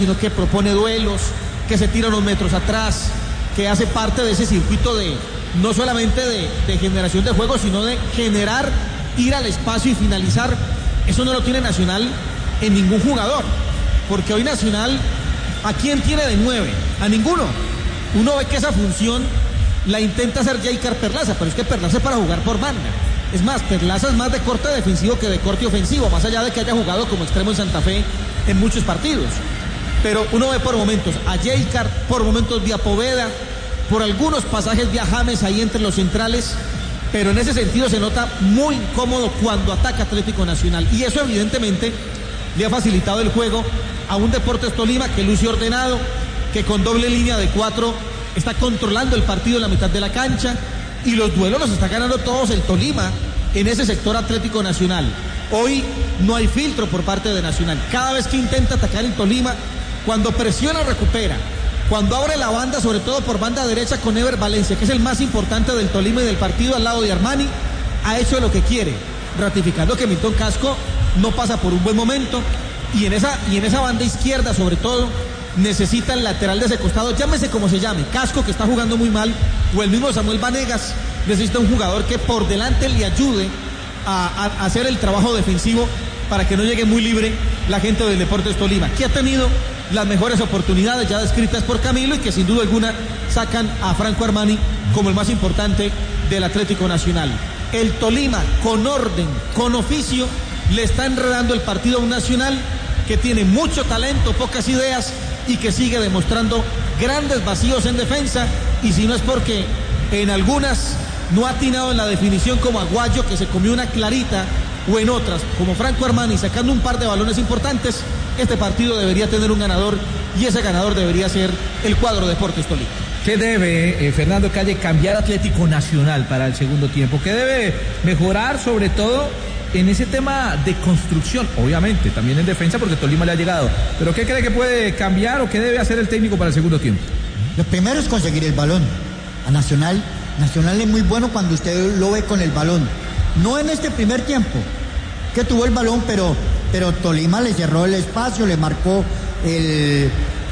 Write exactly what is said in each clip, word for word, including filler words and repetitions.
sino que propone duelos, que se tira unos metros atrás, que hace parte de ese circuito de no solamente de, de generación de juego, sino de generar, ir al espacio y finalizar. Eso no lo tiene Nacional en ningún jugador, porque hoy Nacional, ¿a quién tiene de nueve? A ninguno. Uno ve que esa función la intenta hacer Jaycar Perlaza, pero es que Perlaza es para jugar por banda. Es más, Perlaza es más de corte defensivo que de corte ofensivo, más allá de que haya jugado como extremo en Santa Fe en muchos partidos. Pero uno ve por momentos a Jaycar, por momentos vía Poveda, por algunos pasajes vía James ahí entre los centrales, pero en ese sentido se nota muy incómodo cuando ataca Atlético Nacional, y eso evidentemente le ha facilitado el juego a un Deportes Tolima que luce ordenado, que con doble línea de cuatro está controlando el partido en la mitad de la cancha, y los duelos los está ganando todos el Tolima en ese sector Atlético Nacional. Hoy no hay filtro por parte de Nacional. Cada vez que intenta atacar el Tolima, cuando presiona recupera, cuando abre la banda, sobre todo por banda derecha con Ever Valencia, que es el más importante del Tolima y del partido al lado de Armani, ha hecho lo que quiere, ratificando que Milton Casco no pasa por un buen momento, y en esa, y en esa banda izquierda sobre todo necesita el lateral de ese costado, llámese como se llame, Casco, que está jugando muy mal, o el mismo Samuel Vanegas, necesita un jugador que por delante le ayude a, a, a hacer el trabajo defensivo para que no llegue muy libre la gente del Deportes Tolima, que ha tenido las mejores oportunidades ya descritas por Camilo, y que sin duda alguna sacan a Franco Armani como el más importante del Atlético Nacional. El Tolima, con orden, con oficio, le está enredando el partido a un Nacional que tiene mucho talento, pocas ideas, y que sigue demostrando grandes vacíos en defensa, y si no es porque en algunas no ha atinado en la definición, como Aguayo, que se comió una clarita, o en otras, como Franco Armani, sacando un par de balones importantes, este partido debería tener un ganador, y ese ganador debería ser el cuadro Deportes Tolima. ¿Qué debe, eh, Fernando Calle, cambiar Atlético Nacional para el segundo tiempo? ¿Qué debe mejorar, sobre todo en ese tema de construcción? Obviamente, también en defensa, porque Tolima le ha llegado. ¿Pero qué cree que puede cambiar o qué debe hacer el técnico para el segundo tiempo? Lo primero es conseguir el balón. A Nacional, Nacional es muy bueno cuando usted lo ve con el balón. No en este primer tiempo, que tuvo el balón, pero, pero Tolima le cerró el espacio, le marcó el,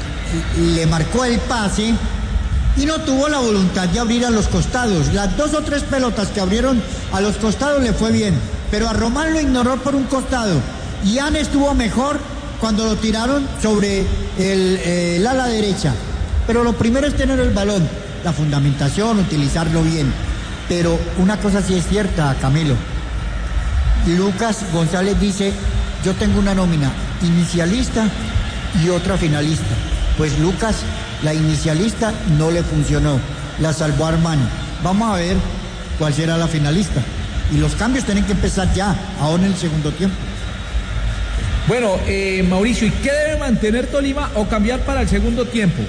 le marcó el pase, y no tuvo la voluntad de abrir a los costados. Las dos o tres pelotas que abrieron a los costados le fue bien, pero a Román lo ignoró por un costado, y Anne estuvo mejor cuando lo tiraron sobre el, eh, el ala derecha. Pero lo primero es tener el balón, la fundamentación, utilizarlo bien. Pero una cosa sí es cierta, Camilo. Lucas González dice: yo tengo una nómina inicialista y otra finalista. Pues Lucas, la inicialista no le funcionó, la salvó Armani. Vamos a ver cuál será la finalista. Y los cambios tienen que empezar ya, ahora en el segundo tiempo. Bueno, eh, Mauricio, ¿y qué debe mantener Tolima o cambiar para el segundo tiempo?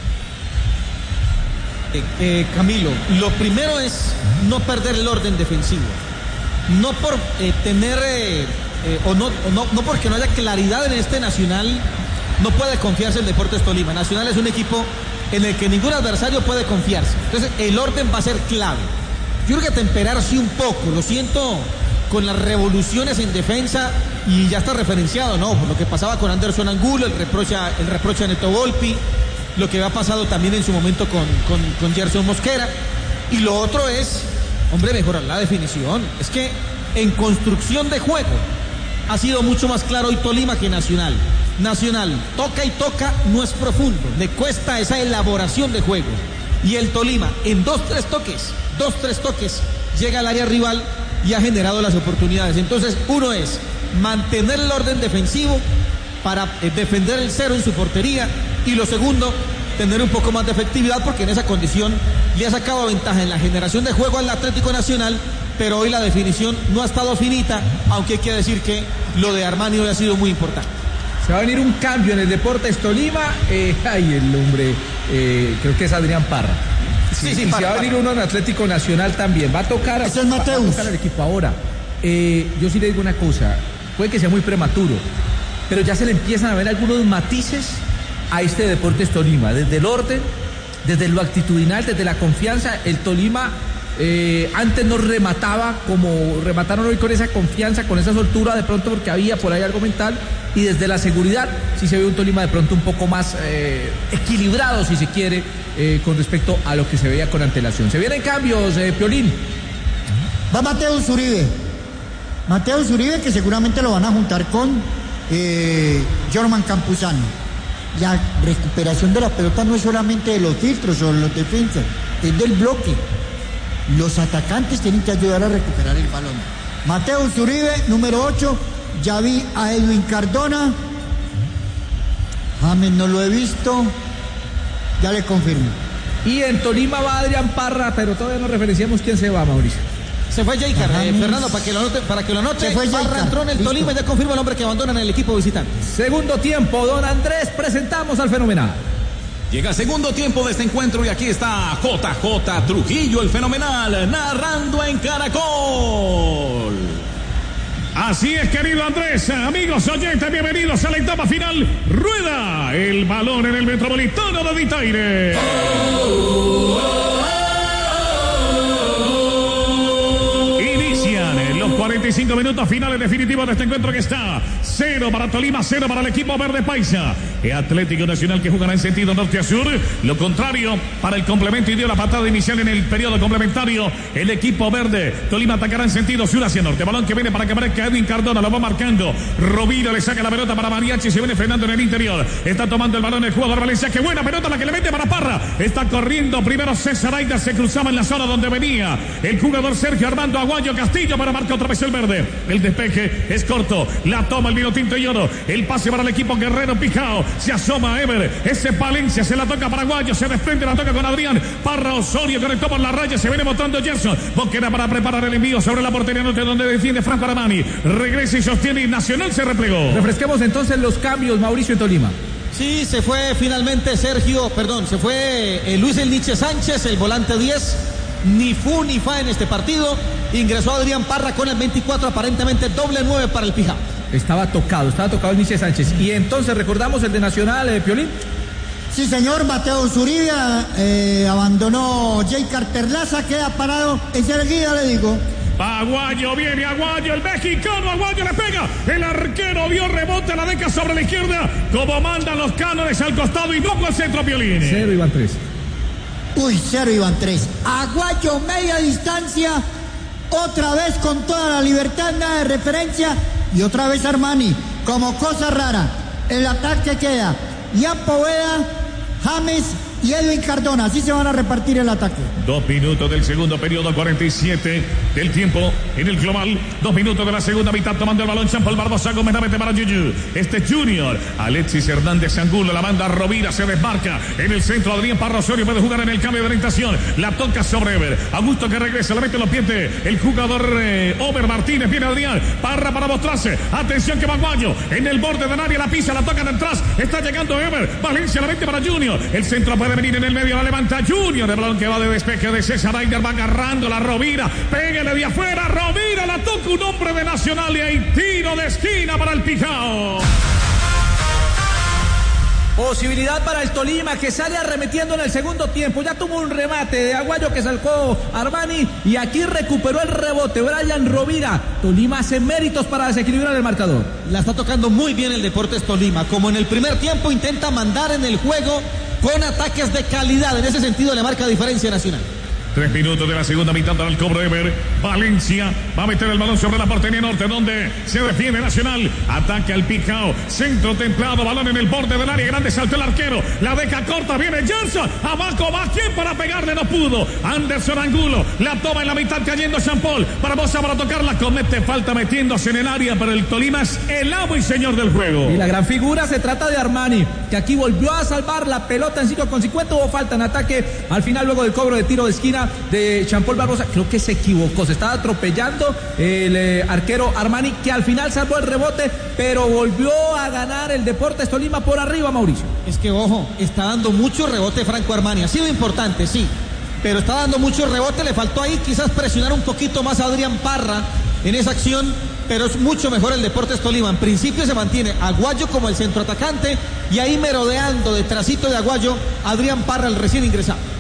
Eh, eh, Camilo, lo primero es no perder el orden defensivo. No por eh, tener, eh, eh, o, no, o no, no porque no haya claridad en este Nacional, no puede confiarse en Deportes Tolima. Nacional es un equipo en el que ningún adversario puede confiarse. Entonces el orden va a ser clave. Yo creo que temperarse un poco, lo siento, con las revoluciones en defensa, y ya está referenciado, ¿no? Por lo que pasaba con Anderson Angulo, el reproche, el reproche a Neto Volpi, lo que había pasado también en su momento con, con, con Gerson Mosquera. Y lo otro es, hombre, mejorar la definición. Es que en construcción de juego ha sido mucho más claro hoy Tolima que Nacional. Nacional toca y toca, no es profundo, le cuesta esa elaboración de juego. Y el Tolima, en dos, tres toques, dos, tres toques, llega al área rival y ha generado las oportunidades. Entonces, uno es mantener el orden defensivo para eh, defender el cero en su portería, y lo segundo, tener un poco más de efectividad, porque en esa condición le ha sacado ventaja en la generación de juego al Atlético Nacional, pero hoy la definición no ha estado finita, aunque hay que decir que lo de Armani hoy ha sido muy importante. Se va a venir un cambio en el Deportes Tolima. Eh, ay, el hombre, eh, creo que es Adrián Parra. Sí, sí, sí, y Parra, se va a venir Parra. uno en Atlético Nacional también. Va a tocar, Ese es va, va a tocar al equipo ahora. Eh, yo sí le digo una cosa, puede que sea muy prematuro, pero ya se le empiezan a ver algunos matices a este Deportes Tolima, desde el orden, desde lo actitudinal, desde la confianza. El Tolima Eh, antes no remataba como remataron hoy, con esa confianza, con esa soltura, de pronto porque había por ahí algo mental, y desde la seguridad sí se ve un Tolima de pronto un poco más eh, equilibrado, si se quiere, eh, con respecto a lo que se veía con antelación. Se vienen cambios, eh, Piolín. Va Mateo Zuribe. Mateo Zuribe, que seguramente lo van a juntar con eh, Jorman Campuzano. La recuperación de la pelota no es solamente de los filtros o de los defensas, es del bloque. Los atacantes tienen que ayudar a recuperar el balón. Mateo Zuribe, número ocho. Ya vi a Edwin Cardona. James no lo he visto. Ya le confirmo. Y en Tolima va Adrián Parra, pero todavía no referenciamos quién se va, Mauricio. Se fue Jaycar, eh, Fernando, para que lo anote, para que lo anote. Se fue Parra Jaycar. entró en el Listo. Tolima y ya confirma el hombre que abandona en el equipo visitante. Segundo tiempo, don Andrés, presentamos al fenomenal. Llega el segundo tiempo de este encuentro y aquí está J J Trujillo, el fenomenal, narrando en Caracol. Así es, querido Andrés, amigos oyentes, bienvenidos a la etapa final. Rueda el balón en el Metropolitano de Ditaire. Inician los cuarenta y cinco minutos finales definitivos de este encuentro, que está cero para Tolima, cero para el equipo verde paisa. El Atlético Nacional, que jugará en sentido norte a sur. Lo contrario para el complemento, y dio la patada inicial en el periodo complementario. El equipo verde Tolima atacará en sentido sur hacia norte. Balón que viene para que aparezca Edwin Cardona, lo va marcando. Rovira le saca la pelota para Mariachi, se viene frenando en el interior. Está tomando el balón el jugador Valencia. Qué buena pelota la que le mete para Parra. Está corriendo primero César Aida, se cruzaba en la zona donde venía el jugador Sergio Armando Aguayo Castillo, para marcar otra vez el verde. El despeje es corto, la toma el vino tinto y oro. El pase para el equipo Guerrero Pijao. Se asoma Ever, ese Palencia se la toca Paraguayo, se desprende, la toca con Adrián. Parra Osorio conectó por la raya, se viene botando Gerson. Boquera para preparar el envío sobre la portería norte, donde defiende Franco Aramani. Regresa y sostiene, y Nacional se replegó. Refresquemos entonces los cambios, Mauricio, en Tolima. Sí, se fue finalmente Sergio, perdón, se fue eh, Luis El Nietzsche Sánchez, el volante diez. Ni fu ni fa en este partido. Ingresó Adrián Parra con el veinticuatro, aparentemente doble nueve para el Pijao. Estaba tocado, estaba tocado el Nietzsche Sánchez. Y entonces recordamos el de Nacional, eh, Piolín. Sí, señor, Mateo Zuribe eh, abandonó Jaycar Terlaza, queda parado. Enseguida le digo. Aguayo, viene Aguayo, el mexicano Aguayo le pega. El arquero vio rebote, la deca sobre la izquierda. Como mandan los cánones al costado y no con el centro, Piolín. Cero, Iván tres. Uy, cero iban tres. Aguayo, media distancia. Otra vez con toda la libertad, nada de referencia. Y otra vez Armani, como cosa rara. El ataque queda Ian Poveda, James y Edwin Cardona. Así se van a repartir el ataque. Dos minutos del segundo periodo, cuarenta y siete del tiempo en el global. Dos minutos de la segunda mitad, tomando el balón Jean-Paul Barbosa, Gómez la mete para Yuyu. Este Junior, Alexis Hernández Angulo, la banda Rovira se desmarca. En el centro, Adrián Parra Osorio puede jugar en el cambio de orientación. La toca sobre Ever. Augusto que regresa, la mete en los pies el jugador eh, Over Martínez. Viene Adrián Parra para mostrarse. Atención que va Aguayo en el borde de área, la pisa, la tocan atrás. Está llegando Ever. Valencia la mete para Junior. El centro puede venir en el medio, la levanta Junior. El balón que va de despeje de César Aider, va agarrando la Rovira. Pégale de afuera, Rovira la toca un hombre de Nacional y hay tiro de esquina para el Pijao. Posibilidad para el Tolima, que sale arremetiendo en el segundo tiempo. Ya tuvo un remate de Aguayo que salcó Armani y aquí recuperó el rebote Brian Rovira. Tolima hace méritos para desequilibrar el marcador. La está tocando muy bien el Deportes Tolima. Como en el primer tiempo, intenta mandar en el juego con ataques de calidad. En ese sentido le marca diferencia Nacional. Tres minutos de la segunda mitad para el cobro de Ever. Valencia va a meter el balón sobre la portería norte, donde se defiende Nacional. Ataca al Pijao. Centro templado, balón en el borde del área grande. Saltó el arquero. La deja corta. Viene Gerson. Abajo va quien para pegarle. No pudo. Anderson Angulo. La toma en la mitad cayendo Jean-Paul. Barbosa para tocarla. Comete falta metiéndose en el área. Pero el Tolima es el amo y señor del juego. Y la gran figura se trata de Armani, que aquí volvió a salvar la pelota en cinco con cincuenta. Hubo falta en ataque. Al final, luego del cobro de tiro de esquina de Jean-Paul Barbosa, creo que se equivocó, se estaba atropellando el eh, arquero Armani, que al final salvó el rebote, pero volvió a ganar el Deportes Tolima por arriba, Mauricio. Es que ojo, está dando mucho rebote Franco Armani, ha sido importante, sí, pero está dando mucho rebote. Le faltó ahí quizás presionar un poquito más a Adrián Parra en esa acción, pero es mucho mejor el Deportes Tolima. En principio se mantiene Aguayo como el centroatacante y ahí merodeando detrásito de Aguayo Adrián Parra, el recién ingresado.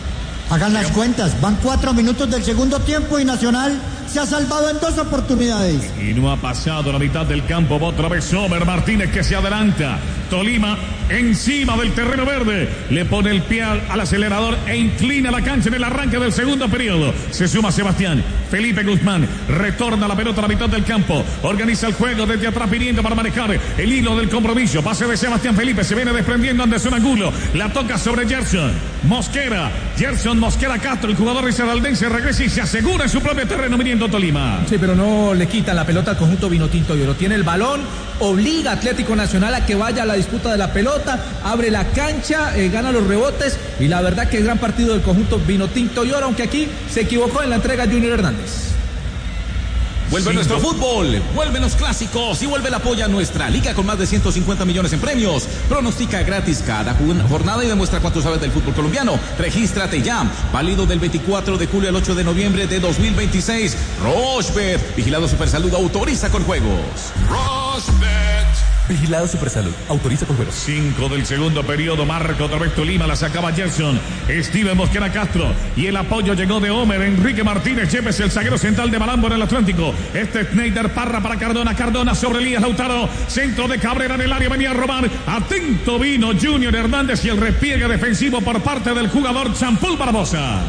Hagan las cuentas, van cuatro minutos del segundo tiempo y Nacional se ha salvado en dos oportunidades. Y no ha pasado la mitad del campo. Otra vez Omer Martínez que se adelanta. Tolima encima del terreno verde. Le pone el pie al, al acelerador e inclina la cancha en el arranque del segundo periodo. Se suma Sebastián. Felipe Guzmán retorna la pelota a la mitad del campo. Organiza el juego desde atrás pidiendo para manejar el hilo del compromiso. Pase de Sebastián Felipe. Se viene desprendiendo Anderson Angulo. La toca sobre Gerson Mosquera. Gerson Mosquera Castro, el jugador risaraldense, regresa y se asegura en su propio terreno viniendo Tolima. Sí, pero no le quitan la pelota al conjunto Vinotinto y Oro. Tiene el balón, obliga a Atlético Nacional a que vaya a la disputa de la pelota, abre la cancha, eh, gana los rebotes y la verdad que es gran partido del conjunto Vinotinto y Oro, aunque aquí se equivocó en la entrega Junior Hernández. Vuelve Cinco. nuestro fútbol, vuelven los clásicos y vuelve el apoyo a nuestra liga con más de ciento cincuenta millones en premios. Pronostica gratis cada jornada y demuestra cuánto sabes del fútbol colombiano. Regístrate ya. Válido del veinticuatro de julio al ocho de noviembre de dos mil veintiséis. Rochebet, Vigilado Supersalud, autoriza con juegos. Rochebet. Vigilado Supersalud, autoriza con juegos. Cinco del segundo periodo, marca otra vez Tolima, la sacaba Gerson, Steven Mosquera Castro, y el apoyo llegó de Homer, Enrique Martínez Yepes, el zaguero central de Malambo en el Atlántico. Este es Neider Parra para Cardona, Cardona sobre Elías Lautaro, centro de Cabrera en el área, venía a robar, atento vino Junior Hernández y el repliegue defensivo por parte del jugador Champol Barbosa.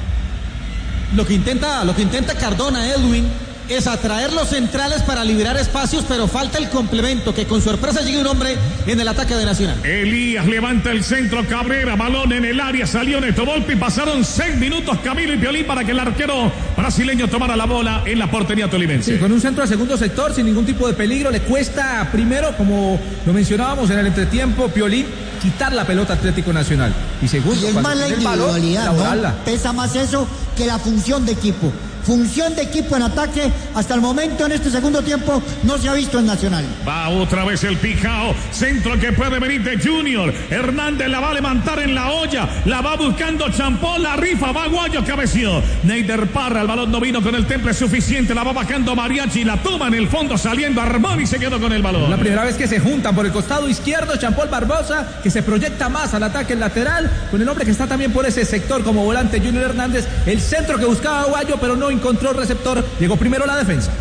Lo que intenta, lo que intenta Cardona, Edwin, es atraer los centrales para liberar espacios, pero falta el complemento, que con sorpresa llegue un hombre en el ataque de Nacional. Elías levanta el centro, Cabrera, balón en el área, salió Neto Volpi, pasaron seis minutos Camilo y Piolín para que el arquero brasileño tomara la bola en la portería tolimense. Sí, con un centro al segundo sector, sin ningún tipo de peligro, le cuesta primero, como lo mencionábamos en el entretiempo, Piolín, quitar la pelota Atlético Nacional. Y segundo, y es más la individualidad, ¿no? Pesa más eso que la función de equipo. Función de equipo en ataque, hasta el momento en este segundo tiempo no se ha visto en Nacional. Va otra vez el Pijao, centro que puede venir de Junior. Hernández la va a levantar en la olla, la va buscando Champón, la rifa, va Guayo, cabeció. Neider Parra, el balón no vino con el temple suficiente, la va bajando Mariachi, la toma en el fondo saliendo Armani y se quedó con el balón. La primera vez que se juntan por el costado izquierdo, Champol Barbosa, que se proyecta más al ataque lateral, con el hombre que está también por ese sector como volante Junior Hernández, el centro que buscaba Guayo, pero no encontró receptor, llegó primero la defensa.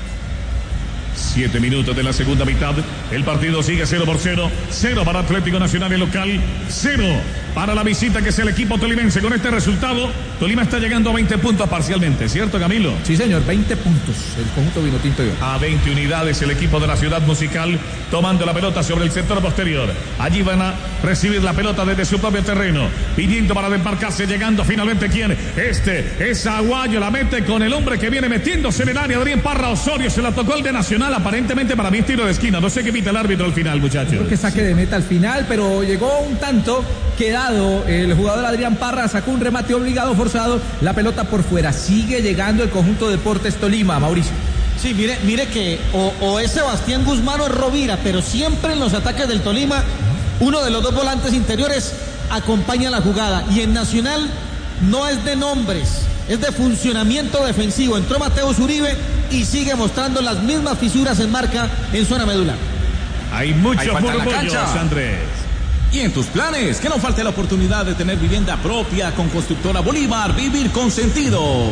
Siete minutos de la segunda mitad, el partido sigue cero por cero, cero para Atlético Nacional el local, cero para la visita que es el equipo tolimense. Con este resultado, Tolima está llegando a veinte puntos parcialmente, ¿cierto, Camilo? Sí, señor, veinte puntos, el conjunto Vinotinto y Oro. A veinte unidades el equipo de la Ciudad Musical, tomando la pelota sobre el sector posterior. Allí van a recibir la pelota desde su propio terreno, pidiendo para desmarcarse, llegando finalmente ¿quién? Este es Aguayo, la mete con el hombre que viene metiéndose en el área, Adrián Parra Osorio, se la tocó el de Nacional, aparentemente para mí es tiro de esquina, no sé qué pita el árbitro al final, muchachos. Creo que saque de meta al final, pero llegó un tanto quedado, el jugador Adrián Parra sacó un remate obligado, forzado, la pelota por fuera, sigue llegando el conjunto Deportes Tolima, Mauricio. Sí, mire, mire que o, o es Sebastián Guzmán o es Rovira, pero siempre en los ataques del Tolima, uno de los dos volantes interiores acompaña la jugada, y en Nacional no es de nombres, es de funcionamiento defensivo. Entró Mateus Uribe y sigue mostrando las mismas fisuras en marca en zona medular. Hay muchos murmullos, Andrés. Y en tus planes, que no falte la oportunidad de tener vivienda propia con Constructora Bolívar, vivir con sentido.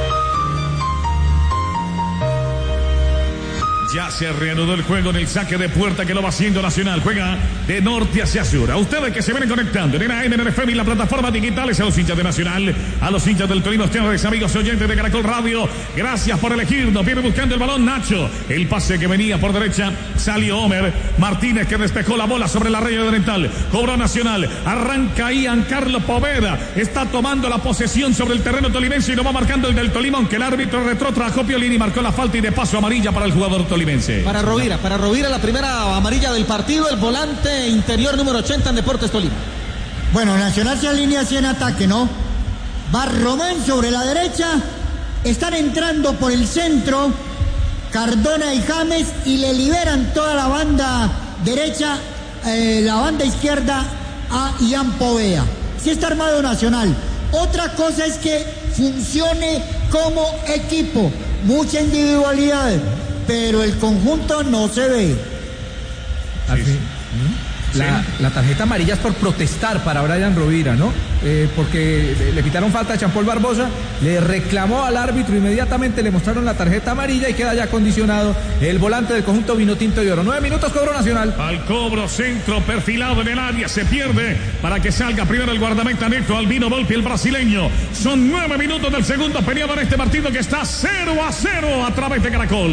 Ya se reanudó el juego en el saque de puerta que lo va haciendo Nacional. Juega de norte hacia sur. A ustedes que se vienen conectando en A M, en F M y las plataformas digitales, a los hinchas de Nacional, a los hinchas del Tolima, ustedes amigos oyentes de Caracol Radio, gracias por elegirnos. Viene buscando el balón Nacho. El pase que venía por derecha, salió Homer Martínez que despejó la bola sobre la raya de Dental. Cobró Nacional. Arranca Ian Carlos Poveda. Está tomando la posesión sobre el terreno tolimense y lo va marcando el del Tolima, aunque el árbitro retrotrajo Piolín y marcó la falta y de paso amarilla para el jugador tolimense. Para Rovira, para Rovira la primera amarilla del partido, el volante interior número ochenta en Deportes Tolima. Bueno, Nacional se alinea así en ataque, ¿no? Va Román sobre la derecha, están entrando por el centro Cardona y James y le liberan toda la banda derecha, eh, la banda izquierda a Ian Poveda. Sí está armado Nacional. Otra cosa es que funcione como equipo, mucha individualidad, pero el conjunto no se ve. Al fin. La, Sí. la tarjeta amarilla es por protestar para Brian Rovira, ¿no? Eh, porque le, le pitaron falta a Jean-Paul Barbosa, le reclamó al árbitro, inmediatamente le mostraron la tarjeta amarilla y queda ya condicionado el volante del conjunto Vinotinto y Oro. Nueve minutos, cobro Nacional. Al cobro, centro perfilado en el área, se pierde para que salga primero el guardameta Neto Albino Volpi, el brasileño. Son nueve minutos del segundo periodo en este partido que está cero a cero a través de Caracol.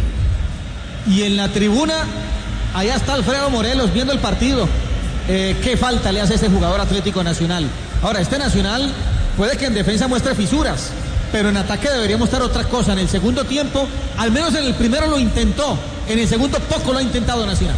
Y en la tribuna, allá está Alfredo Morelos viendo el partido. Eh, ¿Qué falta le hace ese jugador Atlético Nacional? Ahora, este Nacional puede que en defensa muestre fisuras, pero en ataque debería mostrar otra cosa. En el segundo tiempo, al menos en el primero lo intentó, en el segundo poco lo ha intentado Nacional.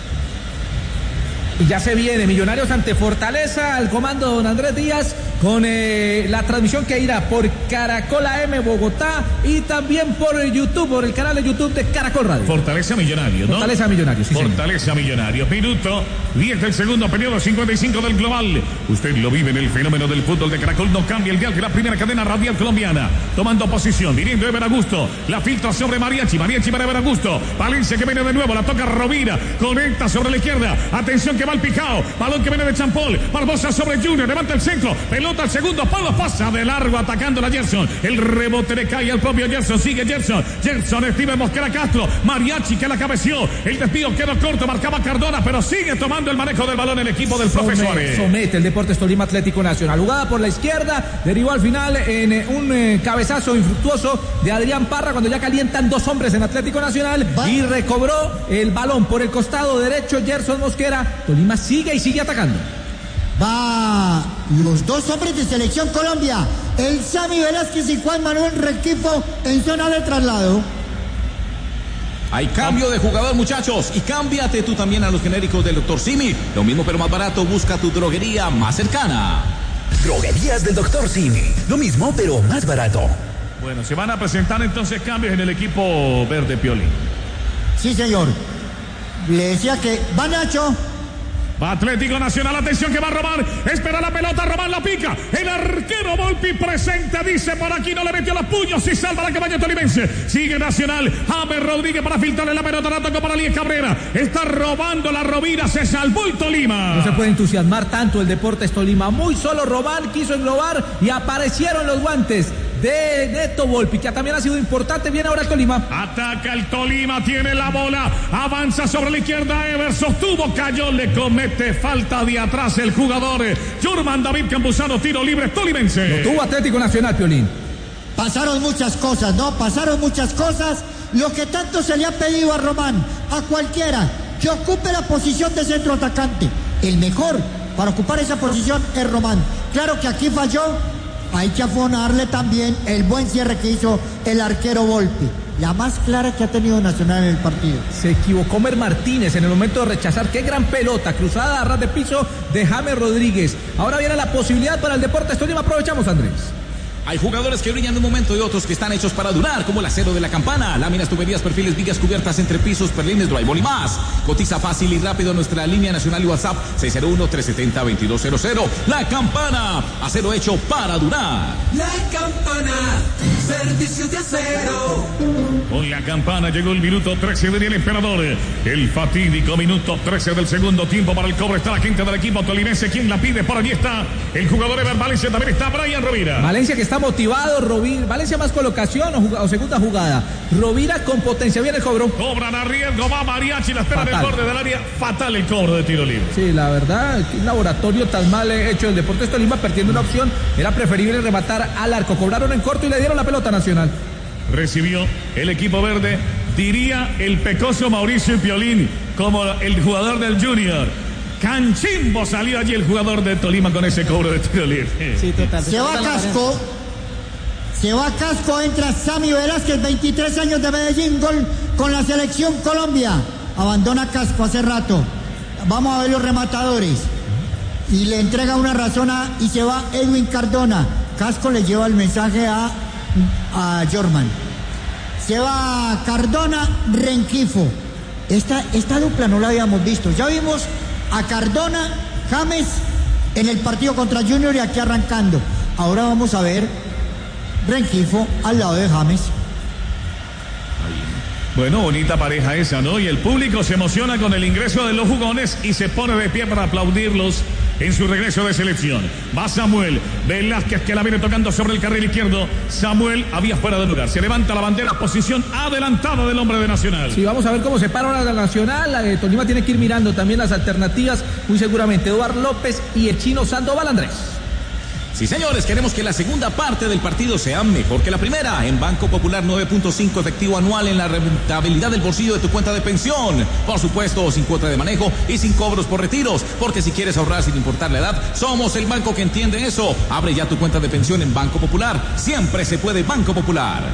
Y ya se viene Millonarios ante Fortaleza, al comando don Andrés Díaz, con eh, la transmisión que irá por Caracol A M Bogotá y también por YouTube, por el canal de YouTube de Caracol Radio. Fortaleza Millonarios, ¿no? Fortaleza Millonarios, sí, Fortaleza Millonarios. Minuto diez del segundo periodo, cincuenta y cinco del global. Usted lo vive en el fenómeno del fútbol de Caracol. No cambia el dial que la primera cadena radial colombiana. Tomando posición, viniendo Ever Augusto. La filtra sobre Mariachi. Mariachi para Ever Augusto. Valencia que viene de nuevo. La toca Rovira. Conecta sobre la izquierda. Atención que va el picao. Balón que viene de Champol. Barbosa sobre Junior. Levanta el centro. Pelota al segundo palo. Pasa de largo atacando la Gerson. El rebote le cae al propio Gerson. Sigue Gerson. Gerson, Steven Mosquera Castro. Mariachi que la cabeció. El desvío quedó corto. Marcaba Cardona, pero sigue tomando el manejo del balón el equipo del Somete, profesor. somete el Deportes Tolima Atlético Nacional. Jugada por la izquierda, derivó al final en eh, un eh, cabezazo infructuoso de Adrián Parra cuando ya calientan dos hombres en Atlético Nacional Va. y recobró el balón por el costado derecho Gerson Mosquera. Tolima sigue y sigue atacando. Va los dos hombres de Selección Colombia, el Sammy Velázquez y Juan Manuel Rengifo en zona de traslado. Hay cambio de jugador, muchachos, y cámbiate tú también a los genéricos del doctor Simi. Lo mismo pero más barato, busca tu droguería más cercana. Droguerías del doctor Simi. Lo mismo, pero más barato. Bueno, se van a presentar entonces cambios en el equipo verde, Pioli. Sí, señor. Le decía que va Nacho. Va Atlético Nacional, atención que va a robar. Espera la pelota, robar la pica. El arquero Volpi presente, dice por aquí, no le metió los puños y salva la cabaña tolimense. Sigue Nacional, James Rodríguez para filtrarle la pelota, la tocó para Líez Cabrera. Está robando la Rovira, se salvó el Tolima. No se puede entusiasmar tanto el Deportes Tolima. Muy solo Robán quiso englobar y aparecieron los guantes de Neto Volpi, que también ha sido importante. Viene ahora el Tolima. Ataca el Tolima, tiene la bola, avanza sobre la izquierda, Ever sostuvo, cayó, le comete falta de atrás el jugador Jurman David Campuzano, tiro libre tolimense. Tuvo Atlético Nacional, Piolín. Pasaron muchas cosas, ¿no? Pasaron muchas cosas. Lo que tanto se le ha pedido a Román, a cualquiera, que ocupe la posición de centro atacante. El mejor para ocupar esa posición es Román. Claro que aquí falló. Hay que afonarle también el buen cierre que hizo el arquero Volpi. La más clara que ha tenido Nacional en el partido. Se equivocó Mer Martínez en el momento de rechazar. Qué gran pelota, cruzada a ras de piso de James Rodríguez. Ahora viene la posibilidad para el Deportes Tolima. Aprovechamos, Andrés. Hay jugadores que brillan de un momento y otros que están hechos para durar, como el acero de la campana, láminas, tuberías, perfiles, vigas cubiertas, entrepisos, perlines, drywall y más. Cotiza fácil y rápido nuestra línea nacional y WhatsApp seis cero uno, tres siete cero, dos dos cero cero. La Campana, acero hecho para durar. La Campana, servicio de acero. Con la campana llegó el minuto trece del Emperador. El fatídico minuto trece del segundo tiempo para el cobro. Está la gente del equipo tolimense. ¿Quién la pide? Por allí está el jugador Ever Valencia. También está Brian Rovira. Valencia que está motivado. Rovira, Valencia más colocación o, jug- o segunda jugada. Rovira con potencia. Viene el cobro. Cobran a riesgo. Va Mariachi. La espera del Fatal. borde del área. Fatal el cobro de tiro libre. Sí, la verdad, qué laboratorio tan mal hecho el Deportes Tolima, perdiendo una opción. Era preferible rematar al arco. Cobraron en corto y le dieron la pelota a Nacional. Recibió el equipo verde, diría el pecoso Mauricio Piolín, como el jugador del Junior. Canchimbo salió allí el jugador de Tolima con ese cobro de tiro libre. Sí, total. Se va Casco. Se va Casco, entra Sammy Velázquez, veintitrés años de Medellín, gol con la Selección Colombia. Abandona Casco hace rato. Vamos a ver los rematadores. Y le entrega una razón a, y se va Edwin Cardona. Casco le lleva el mensaje a, a Jorman. Se va Cardona, Rengifo. Esta, esta dupla no la habíamos visto. Ya vimos a Cardona, James en el partido contra Junior y aquí arrancando. Ahora vamos a ver Rengifo al lado de James. Bueno, bonita pareja esa, ¿no? Y el público se emociona con el ingreso de los jugones y se pone de pie para aplaudirlos en su regreso de selección. Va Samuel Velázquez, que la viene tocando sobre el carril izquierdo. Samuel había fuera de lugar. Se levanta la bandera, posición adelantada del hombre de Nacional. Sí, vamos a ver cómo se para ahora la Nacional. La de Tolima tiene que ir mirando también las alternativas, muy seguramente Eduardo López y el chino Sandoval Andrés. Sí, señores, queremos que la segunda parte del partido sea mejor que la primera. En Banco Popular, nueve punto cinco efectivo anual en la rentabilidad del bolsillo de tu cuenta de pensión. Por supuesto, sin cuota de manejo y sin cobros por retiros. Porque si quieres ahorrar sin importar la edad, somos el banco que entiende eso. Abre ya tu cuenta de pensión en Banco Popular. Siempre se puede Banco Popular.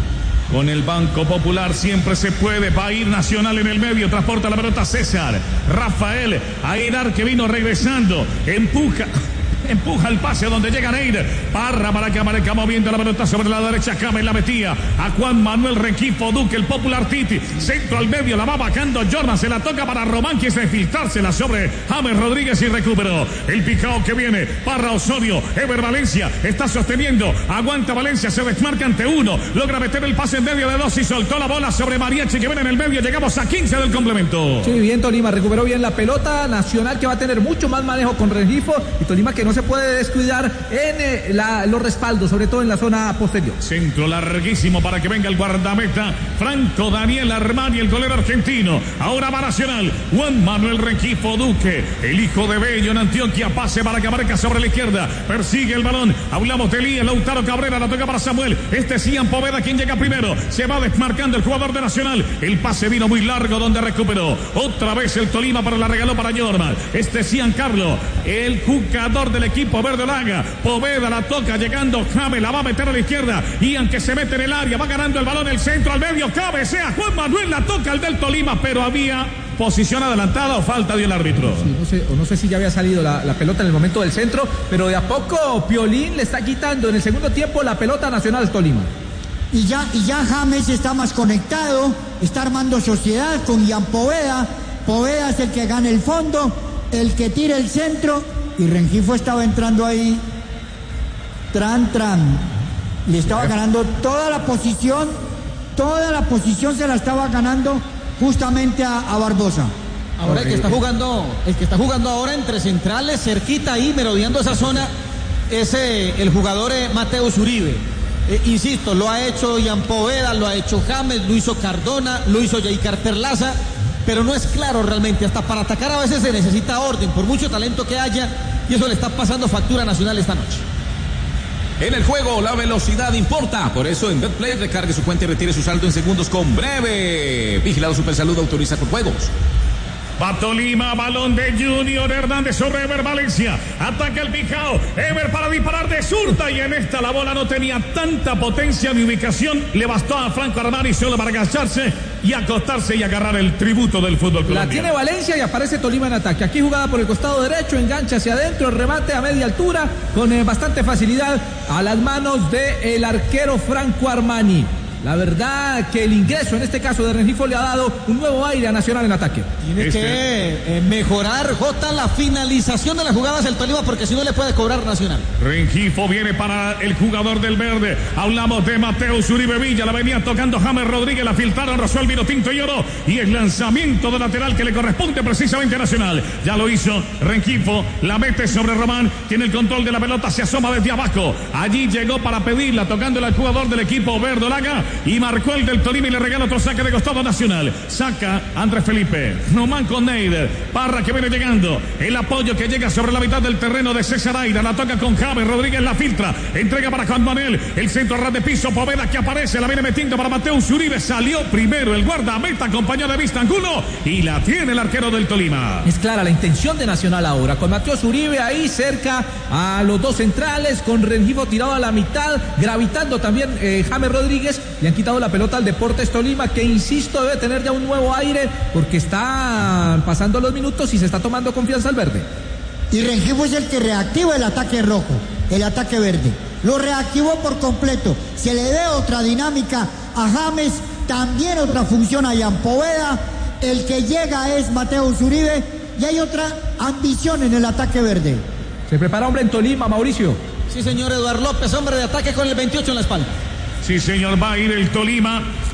Con el Banco Popular siempre se puede. Va a ir Nacional en el medio. Transporta la pelota César. Rafael Airar, que vino regresando. Empuja. Empuja el pase donde llega Neider. Parra para que aparezca moviendo la pelota sobre la derecha. Came la metía a Juan Manuel Rengifo Duque, el Popular Titi. Centro al medio, la va bajando Jordan. Se la toca para Román, que es filtrársela sobre James Rodríguez y recuperó. El picao que viene. Parra Osorio. Ever Valencia está sosteniendo. Aguanta Valencia, se desmarca ante uno. Logra meter el pase en medio de dos y soltó la bola sobre Mariachi, que viene en el medio. Llegamos a quince del complemento. Sí, bien Tolima, recuperó bien la pelota. Nacional, que va a tener mucho más manejo con Rengifo. Y Tolima, que no se puede descuidar en eh, la, los respaldos, sobre todo en la zona posterior. Centro larguísimo para que venga el guardameta Franco Daniel Armani, el golero argentino. Ahora va Nacional. Juan Manuel Rengifo Duque, el hijo de Bello en Antioquia. Pase para que aparezca sobre la izquierda. Persigue el balón. Hablamos de Lía, Lautaro Cabrera. La toca para Samuel. Este es Ian Poveda quien llega primero. Se va desmarcando el jugador de Nacional. El pase vino muy largo donde recuperó. Otra vez el Tolima, pero la regaló para Jorman. Este es Ian Carlos, el jugador del equipo verdolaga. Poveda la toca, llegando James, la va a meter a la izquierda. Ian, que se mete en el área, va ganando el balón, el centro al medio, cabecea Juan Manuel, la toca el del Tolima, pero había posición adelantada o falta de el árbitro. Sí, no sé, o no sé si ya había salido la, la pelota en el momento del centro, pero de a poco Piolín le está quitando en el segundo tiempo la pelota Nacional Tolima. Y ya, y ya James está más conectado, está armando sociedad con Ian Poveda. Poveda es el que gana el fondo, el que tira el centro, y Rengifo estaba entrando ahí, tran, tran. Le estaba ganando toda la posición, toda la posición se la estaba ganando justamente a, a Barbosa. Ahora el que está jugando, el que está jugando ahora entre centrales, cerquita ahí, merodeando esa zona, es eh, el jugador eh, Mateus Uribe. Eh, insisto, lo ha hecho Ian Poveda, lo ha hecho James, lo hizo Cardona, lo hizo Jay Carter Laza, pero no es claro realmente. Hasta para atacar a veces se necesita orden, por mucho talento que haya, y eso le está pasando factura a Nacional esta noche. En el juego la velocidad importa, por eso en BetPlay recargue su cuenta y retire su saldo en segundos con Breve. Vigilado Supersalud, autoriza con juegos. Va Tolima, balón de Junior Hernández sobre Ever Valencia. Ataca el Pijao. Ever para disparar de zurda. Y en esta la bola no tenía tanta potencia ni ubicación. Le bastó a Franco Armani solo para agacharse y acostarse y agarrar el tributo del fútbol colombiano. La tiene Valencia y aparece Tolima en ataque. Aquí jugada por el costado derecho, engancha hacia adentro, el remate a media altura con eh, bastante facilidad a las manos del arquero Franco Armani. La verdad que el ingreso en este caso de Rengifo le ha dado un nuevo aire a Nacional en ataque. Tiene este... que eh, mejorar, Jota, la finalización de las jugadas del Tolima, porque si no le puede cobrar Nacional. Rengifo viene para el jugador del verde. Hablamos de Mateus Uribe Villa. La venía tocando James Rodríguez. La filtraron, rozó el vino tinto y oro. Y el lanzamiento de lateral que le corresponde precisamente a Nacional. Ya lo hizo Rengifo. La mete sobre Román. Tiene el control de la pelota. Se asoma desde abajo. Allí llegó para pedirla, tocándole al jugador del equipo verdolaga. Y marcó el del Tolima y le regala otro saque de costado Nacional. Saca Andrés Felipe. Román con Neider. Parra que viene llegando. El apoyo que llega sobre la mitad del terreno de César Aira. La toca con James Rodríguez. La filtra. Entrega para Juan Manuel. El centro ras de piso. Poveda que aparece. La viene metiendo para Mateus Uribe. Salió primero el guardameta acompañado de Vistangulo. Y la tiene el arquero del Tolima. Es clara la intención de Nacional ahora. Con Mateus Uribe ahí cerca a los dos centrales. Con Rengifo tirado a la mitad. Gravitando también eh, James Rodríguez. Le han quitado la pelota al Deportes Tolima, que insisto debe tener ya un nuevo aire porque están pasando los minutos y se está tomando confianza al verde. Y Rengifo es el que reactiva el ataque rojo, el ataque verde. Lo reactivó por completo. Se le ve otra dinámica a James, también otra función a Ian Poveda. El que llega es Mateus Uribe y hay otra ambición en el ataque verde. Se prepara hombre en Tolima, Mauricio. Sí, señor Eduardo López, hombre de ataque con el veintiocho en la espalda. Sí, señor, va a ir el Tolima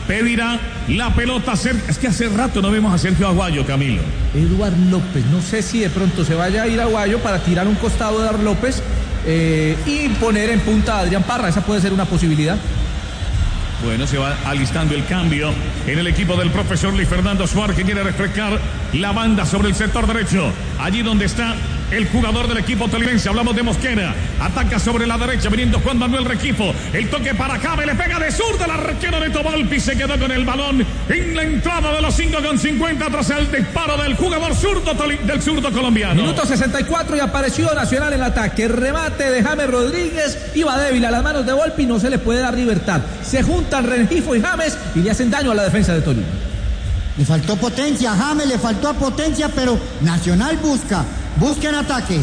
pedirá la pelota. Es que hace rato no vemos a Sergio Aguayo, Camilo. Eduard López, no sé si de pronto se vaya a ir Aguayo para tirar un costado de Eduard López eh, y poner en punta a Adrián Parra. Esa puede ser una posibilidad. Bueno, se va alistando el cambio en el equipo del profesor Luis Fernando Suárez, que quiere refrescar la banda sobre el sector derecho. Allí donde está el jugador del equipo tolimense, hablamos de Mosquera. Ataca sobre la derecha, viniendo Juan Manuel Rengifo. El toque para Cabe, le pega de zurda al arquero de Volpi. Se quedó con el balón en la entrada de los cinco con cincuenta tras el disparo del jugador zurdo del zurdo colombiano. Minuto sesenta y cuatro y apareció Nacional en ataque. Remate de James Rodríguez, iba débil a las manos de Volpi, no se le puede dar libertad. Se juntan Rengifo y James y le hacen daño a la defensa de Tolima. Le faltó potencia a James, le faltó potencia, pero Nacional busca. Busca en ataque.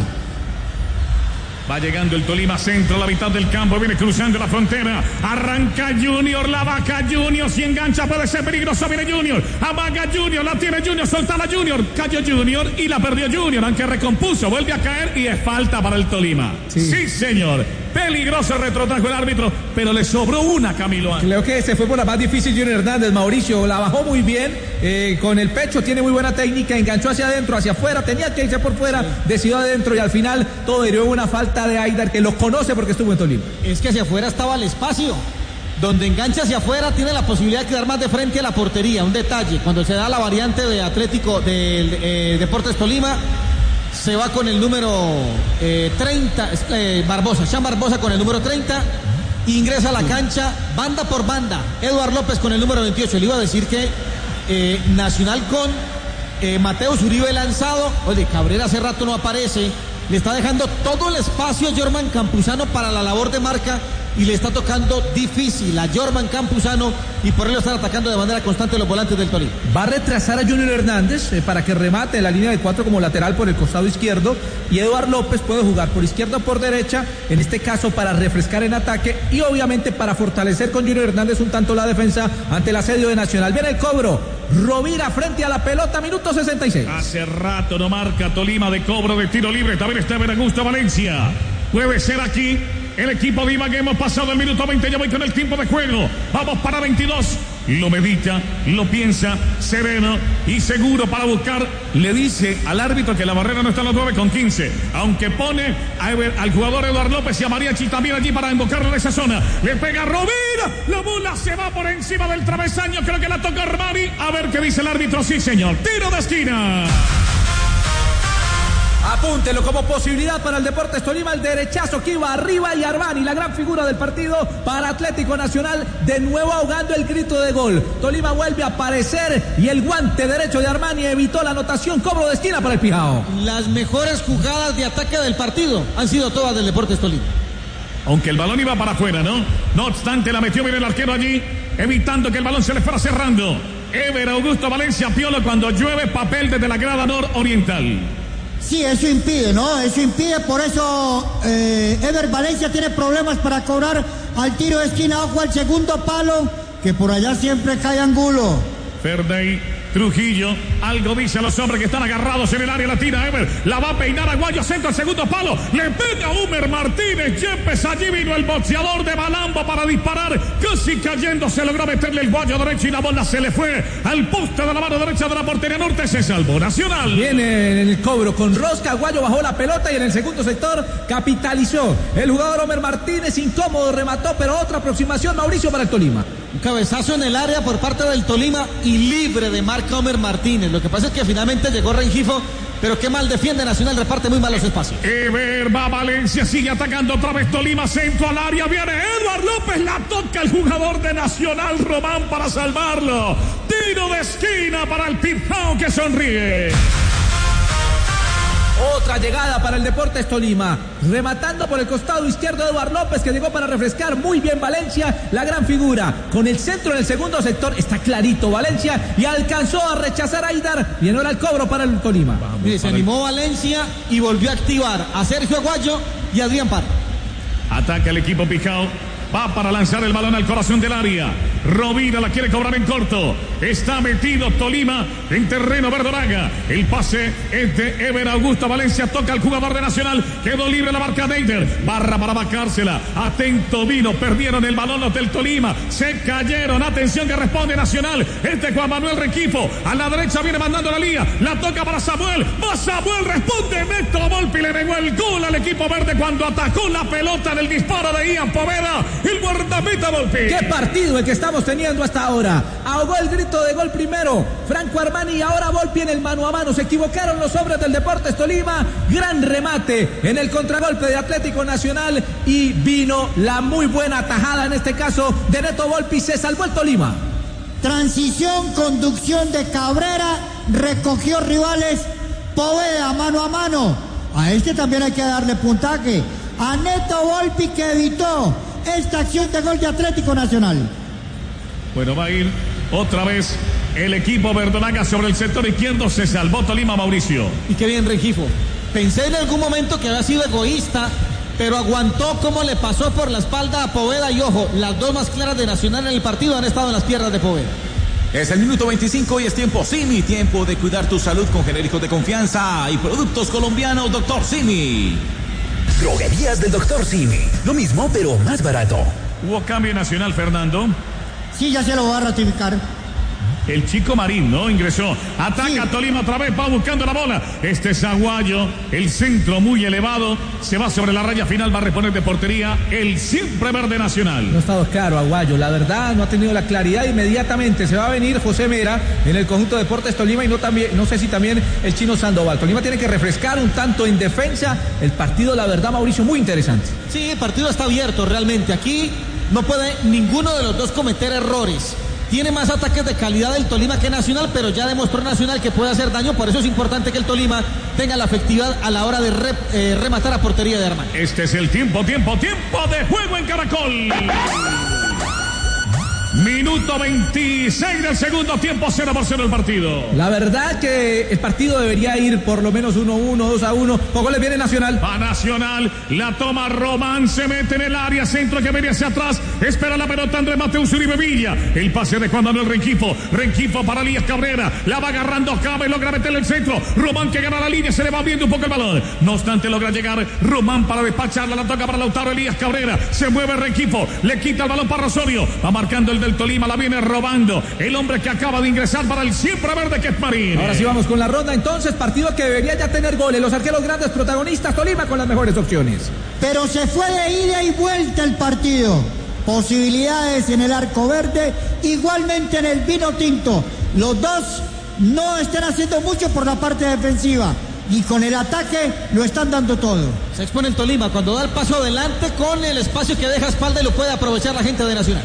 Va llegando el Tolima centro a la mitad del campo. Viene cruzando la frontera. Arranca Junior. La vaca Junior. Si engancha puede ser peligroso. Viene Junior. Amaga Junior. La tiene Junior. Solta la Junior. Cayó Junior y la perdió Junior. Aunque recompuso. Vuelve a caer y es falta para el Tolima. Sí, sí señor. Peligroso retrotrajo el árbitro, pero le sobró una, Camilo. Creo que se fue por la más difícil Junior Hernández. Mauricio la bajó muy bien, eh, con el pecho, tiene muy buena técnica, enganchó hacia adentro, hacia afuera, tenía que irse por fuera, sí. Decidió adentro y al final todo derivó en una falta de Aidar, que lo conoce porque estuvo en Tolima. Es que hacia afuera estaba el espacio. Donde engancha hacia afuera tiene la posibilidad de quedar más de frente a la portería. Un detalle, cuando se da la variante de Atlético del eh, Deportes Tolima, se va con el número eh, treinta, eh, Barbosa, Jean Barbosa con el número treinta, ingresa a la cancha, banda por banda, Eduard López con el número veintiocho. Le iba a decir que eh, Nacional con eh, Mateus Uribe lanzado, oye, Cabrera hace rato no aparece, le está dejando todo el espacio a Jorman Campuzano para la labor de marca y le está tocando difícil a Jorman Campuzano y por ello están atacando de manera constante los volantes del Tolima. Va a retrasar a Junior Hernández eh, para que remate la línea de cuatro como lateral por el costado izquierdo y Eduard López puede jugar por izquierda o por derecha, en este caso para refrescar en ataque y obviamente para fortalecer con Junior Hernández un tanto la defensa ante el asedio de Nacional. Viene el cobro, Rovira frente a la pelota, minuto sesenta y seis. Hace rato no marca Tolima de cobro de tiro libre, también está Augusto Valencia. Puede ser aquí el equipo de Ibagué. Hemos pasado el minuto veinte, ya voy con el tiempo de juego. Vamos para veintidós. Lo medita, lo piensa, sereno y seguro para buscar. Le dice al árbitro que la barrera no está en los nueve con quince. Aunque pone a Ever, al jugador Eduard López y a Mariachi también allí para invocarlo en esa zona. Le pega Rovira. La bola se va por encima del travesaño. Creo que la toca Armani. A ver qué dice el árbitro. Sí, señor. Tiro de esquina. Apúntelo como posibilidad para el Deportes Tolima, el derechazo que iba arriba y Armani, la gran figura del partido para Atlético Nacional, de nuevo ahogando el grito de gol. Tolima vuelve a aparecer y el guante derecho de Armani evitó la anotación, cobro de esquina para el Pijao. Las mejores jugadas de ataque del partido han sido todas del Deportes Tolima. Aunque el balón iba para afuera, ¿no? No obstante, la metió bien el arquero allí, evitando que el balón se le fuera cerrando. Ever Augusto Valencia Piolo cuando llueve papel desde la grada nororiental. Sí, eso impide, ¿no? Eso impide, por eso eh, Ever Valencia tiene problemas para cobrar al tiro de esquina. Ojo al segundo palo, que por allá siempre cae Angulo. Ferdey, Trujillo, algo dice a los hombres que están agarrados en el área, la tira Ever, la va a peinar Aguayo, centro al segundo palo, le pega a Humer Martínez, Yepes, allí vino el boxeador de Malambo para disparar, casi cayendo, se logró meterle el guayo derecho y la bola se le fue al poste de la mano derecha de la portería norte, se salvó Nacional. Viene en el cobro con rosca, Aguayo bajó la pelota y en el segundo sector capitalizó el jugador Homer Martínez, incómodo, remató, pero otra aproximación, Mauricio, para el Tolima. Un cabezazo en el área por parte del Tolima y libre de marca Homer Martínez. Lo que pasa es que finalmente llegó Rengifo, pero qué mal defiende Nacional, reparte muy mal los espacios. Ever va Valencia, sigue atacando otra vez Tolima, centro al área, viene Eduard López, la toca el jugador de Nacional, Román, para salvarlo. Tiro de esquina para el Pijao que sonríe. Otra llegada para el Deportes Tolima, rematando por el costado izquierdo Eduard López, que llegó para refrescar muy bien Valencia, la gran figura, con el centro en el segundo sector, está clarito Valencia y alcanzó a rechazar a Aidar, y ahora el cobro para el Tolima. Vamos, Mire, se animó Valencia y volvió a activar a Sergio Aguayo y a Adrián Parra. Ataca el equipo Pijao, va para lanzar el balón al corazón del área. Rovira la quiere cobrar en corto. Está metido Tolima en terreno verdolaga. El pase es de Ever Augusto Valencia. Toca al jugador de Nacional. Quedó libre la marca Neider. Barra para bacársela. Atento vino. Perdieron el balón los del Tolima. Se cayeron. Atención que responde Nacional. Este Juan Manuel Rengifo. A la derecha viene mandando la lía. La toca para Samuel. Va Samuel. Responde. Neto Volpi le negó el gol al equipo verde cuando atacó la pelota en el disparo de Ian Poveda. El guardameta Volpi. ¡Qué partido el que estamos teniendo hasta ahora! Ahogó el grito de gol primero Franco Armani y ahora Volpi en el mano a mano. Se equivocaron los hombres del Deportes Tolima. Gran remate en el contragolpe de Atlético Nacional y vino la muy buena tajada en este caso de Neto Volpi. Se salvó el Tolima. Transición, conducción de Cabrera, recogió rivales, Poveda mano a mano. A este también hay que darle puntaje. A Neto Volpi que evitó esta acción de gol de Atlético Nacional. Bueno, va a ir otra vez el equipo verdolaga sobre el sector izquierdo. Se salvó Tolima, Mauricio. Y qué bien Rengifo. Pensé en algún momento que había sido egoísta, pero aguantó como le pasó por la espalda a Poveda. Y ojo, las dos más claras de Nacional en el partido han estado en las piernas de Poveda. Es el minuto veinticinco y es tiempo Simi, tiempo de cuidar tu salud con genéricos de confianza y productos colombianos Doctor Simi. Droguerías del Doctor Simi. Lo mismo, pero más barato. Hubo cambio Nacional, Fernando. Sí, ya se lo va a ratificar. El Chico Marín, ¿no? Ingresó. Ataca sí. Tolima otra vez, va buscando la bola. Este es Aguayo, el centro muy elevado. Se va sobre la raya final, va a reponer de portería el siempre verde Nacional. No ha estado claro Aguayo, la verdad no ha tenido la claridad. Inmediatamente se va a venir José Mera en el conjunto de Deportes Tolima y no, también, no sé si también el Chino Sandoval. Tolima tiene que refrescar un tanto en defensa. El partido, la verdad, Mauricio, muy interesante. Sí, el partido está abierto realmente. Aquí no puede ninguno de los dos cometer errores. Tiene más ataques de calidad el Tolima que Nacional, pero ya demostró Nacional que puede hacer daño. Por eso es importante que el Tolima tenga la efectividad a la hora de re, eh, rematar a portería de Armani. Este es el tiempo, tiempo, tiempo de juego en Caracol. Minuto veintiséis del segundo tiempo, cero por cero el partido. La verdad que el partido debería ir por lo menos uno a uno, dos a uno. Poco le viene Nacional. A Nacional, la toma Román, se mete en el área, centro que viene hacia atrás. Espera la pelota Andrés Mateus Uribe Villa. El pase de Juan Manuel Rengifo. Rengifo para Elías Cabrera. La va agarrando Cabe, logra meterle el centro. Román que gana la línea, se le va abriendo un poco el balón. No obstante, logra llegar Román para despacharla. La toca para Lautaro Elías Cabrera. Se mueve Rengifo, le quita el balón para Osorio. Va marcando el del Tolima, la viene robando el hombre que acaba de ingresar para el siempre verde que es Marín. Ahora sí vamos con la ronda, entonces partido que debería ya tener goles, los arqueros grandes protagonistas, Tolima con las mejores opciones. Pero se fue de ida y vuelta el partido. Posibilidades en el arco verde, igualmente en el vino tinto. Los dos no están haciendo mucho por la parte defensiva. Y con el ataque lo están dando todo. Se expone el Tolima cuando da el paso adelante con el espacio que deja espalda y lo puede aprovechar la gente de Nacional.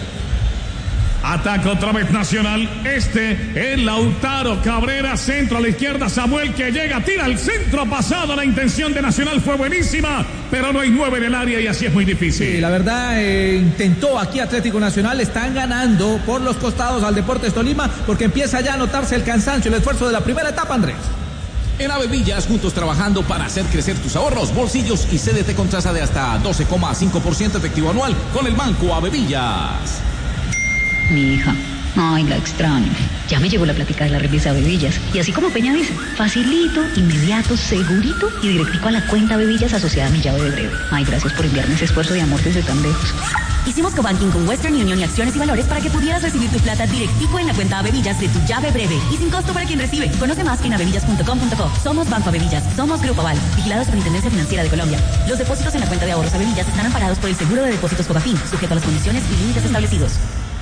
Ataca otra vez Nacional. Este es Lautaro Cabrera, centro a la izquierda. Samuel que llega, tira el centro pasado. La intención de Nacional fue buenísima, pero no hay nueve en el área y así es muy difícil. Sí, la verdad, eh, intentó aquí Atlético Nacional. Están ganando por los costados al Deportes Tolima porque empieza ya a notarse el cansancio, el esfuerzo de la primera etapa, Andrés. En Avevillas, juntos trabajando para hacer crecer tus ahorros, bolsillos y C D T con tasa de hasta doce coma cinco por ciento efectivo anual con el Banco Avevillas. Mi hija, ay, la extraño. Ya me llegó la plática de la revista Avevillas. Y así como Peña dice, facilito, inmediato, segurito y directico a la cuenta Avevillas asociada a mi llave de breve. Ay, gracias por enviarme ese esfuerzo de amor desde tan lejos. Hicimos cobanking con Western Union y Acciones y Valores para que pudieras recibir tu plata directico en la cuenta Avevillas de tu llave breve y sin costo para quien recibe. Conoce más en avevillas punto com punto co. Somos Banco Avevillas, somos Grupo Aval, vigilado Superintendencia Financiera de Colombia. Los depósitos en la cuenta de ahorros Avevillas están amparados por el Seguro de Depósitos Cofafin, sujeto a las condiciones y límites establecidos.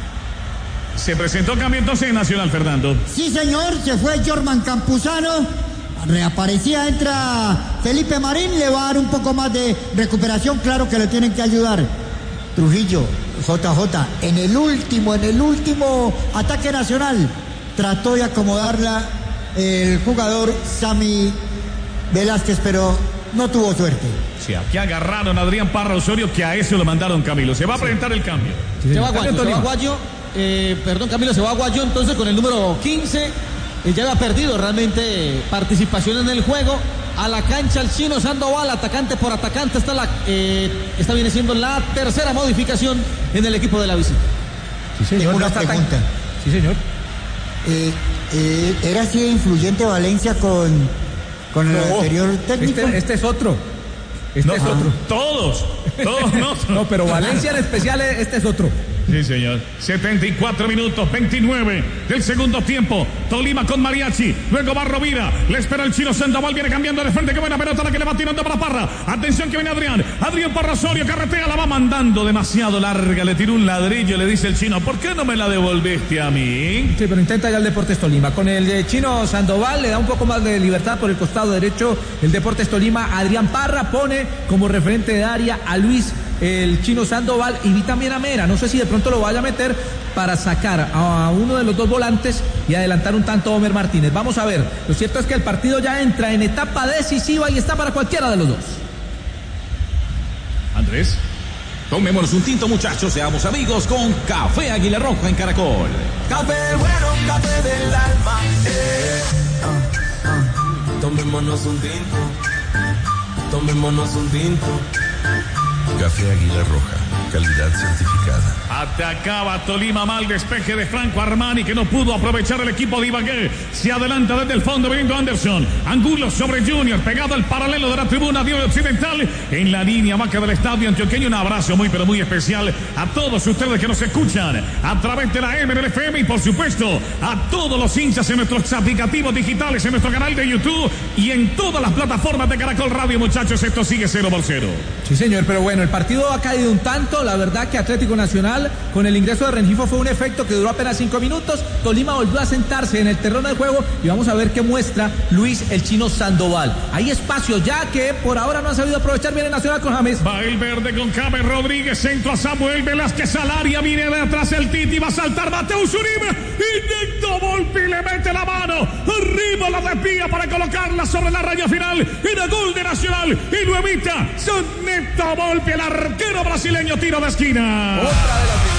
Se presentó cambio entonces en Nacional, Fernando. Sí, señor, se fue Jorman Campuzano. Reaparecía, entra Felipe Marín, le va a dar un poco más de recuperación, claro que le tienen que ayudar. Trujillo, J J, en el último, en el último ataque Nacional, trató de acomodarla el jugador Sammy Velázquez, pero no tuvo suerte. Sí, aquí agarraron a Adrián Parra Osorio, que a eso lo mandaron Camilo. Se va a presentar el cambio. Sí, se va Guayo, se va Guayo. Eh, perdón, Camilo, se va Guayo entonces con el número quince. Eh, ya había perdido realmente participación en el juego. A la cancha el Chino Sandoval, atacante por atacante. Esta, la, eh, esta viene siendo la tercera modificación en el equipo de la visita. Sí, señor. Tengo No una está tan- pregunta. Sí, señor. Eh, eh, ¿Era así de influyente Valencia con, con el No, anterior técnico? Este, este es otro. Este No, es otro. Todos, todos no. No, pero Valencia en especial, este es otro. Sí, señor. setenta y cuatro minutos, veintinueve del segundo tiempo. Tolima con Mariachi. Luego va Rovira. Le espera el chino Sandoval. Viene cambiando de frente. Qué buena pelota la que le va tirando para Parra. Atención que viene Adrián. Adrián Parra Osorio. Carretea. La va mandando demasiado larga. Le tiró un ladrillo. Le dice el chino. ¿Por qué no me la devolviste a mí? Sí, pero intenta ya el Deportes Tolima. Con el eh, chino Sandoval le da un poco más de libertad por el costado derecho. El Deportes Tolima, Adrián Parra pone como referente de área a Luis, el chino Sandoval, y vi también a Mera. No sé si de pronto lo vaya a meter para sacar a uno de los dos volantes y adelantar un tanto a Homer Martínez. Vamos a ver. Lo cierto es que el partido ya entra en etapa decisiva y está para cualquiera de los dos. Andrés. Tomémonos un tinto, muchachos, seamos amigos con Café Águila Roja en Caracol. Café bueno, café del alma. Eh. Ah, ah. Tomémonos un tinto. Tomémonos un tinto. Café Águila Roja, calidad certificada. Atacaba Tolima, mal despeje de Franco Armani que no pudo aprovechar el equipo de Ibagué. Se adelanta desde el fondo viniendo Anderson. Angulo sobre Junior, pegado al paralelo de la tribuna de Occidental. En la línea vaca del estadio antioqueño. Un abrazo muy pero muy especial a todos ustedes que nos escuchan a través de la M N L F M y por supuesto a todos los hinchas en nuestros aplicativos digitales, en nuestro canal de YouTube y en todas las plataformas de Caracol Radio. Muchachos, esto sigue cero por cero. Sí, señor, pero bueno, el partido ha caído un tanto. La verdad que Atlético Nacional, con el ingreso de Rengifo, fue un efecto que duró apenas cinco minutos. Tolima volvió a sentarse en el terreno de juego y vamos a ver qué muestra Luis el chino Sandoval. Hay espacio ya que por ahora no han sabido aprovechar bien el Nacional con James. Va el verde con James Rodríguez, centro a Samuel Velázquez al área, viene de atrás el Titi, va a saltar Mateus Uribe, y Neto Volpi le mete la mano, arriba la desvía para colocarla sobre la raya final, era gol de Nacional, y lo evita, son Neto Volpi, el arquero brasileño, tiro de esquina. Otra de las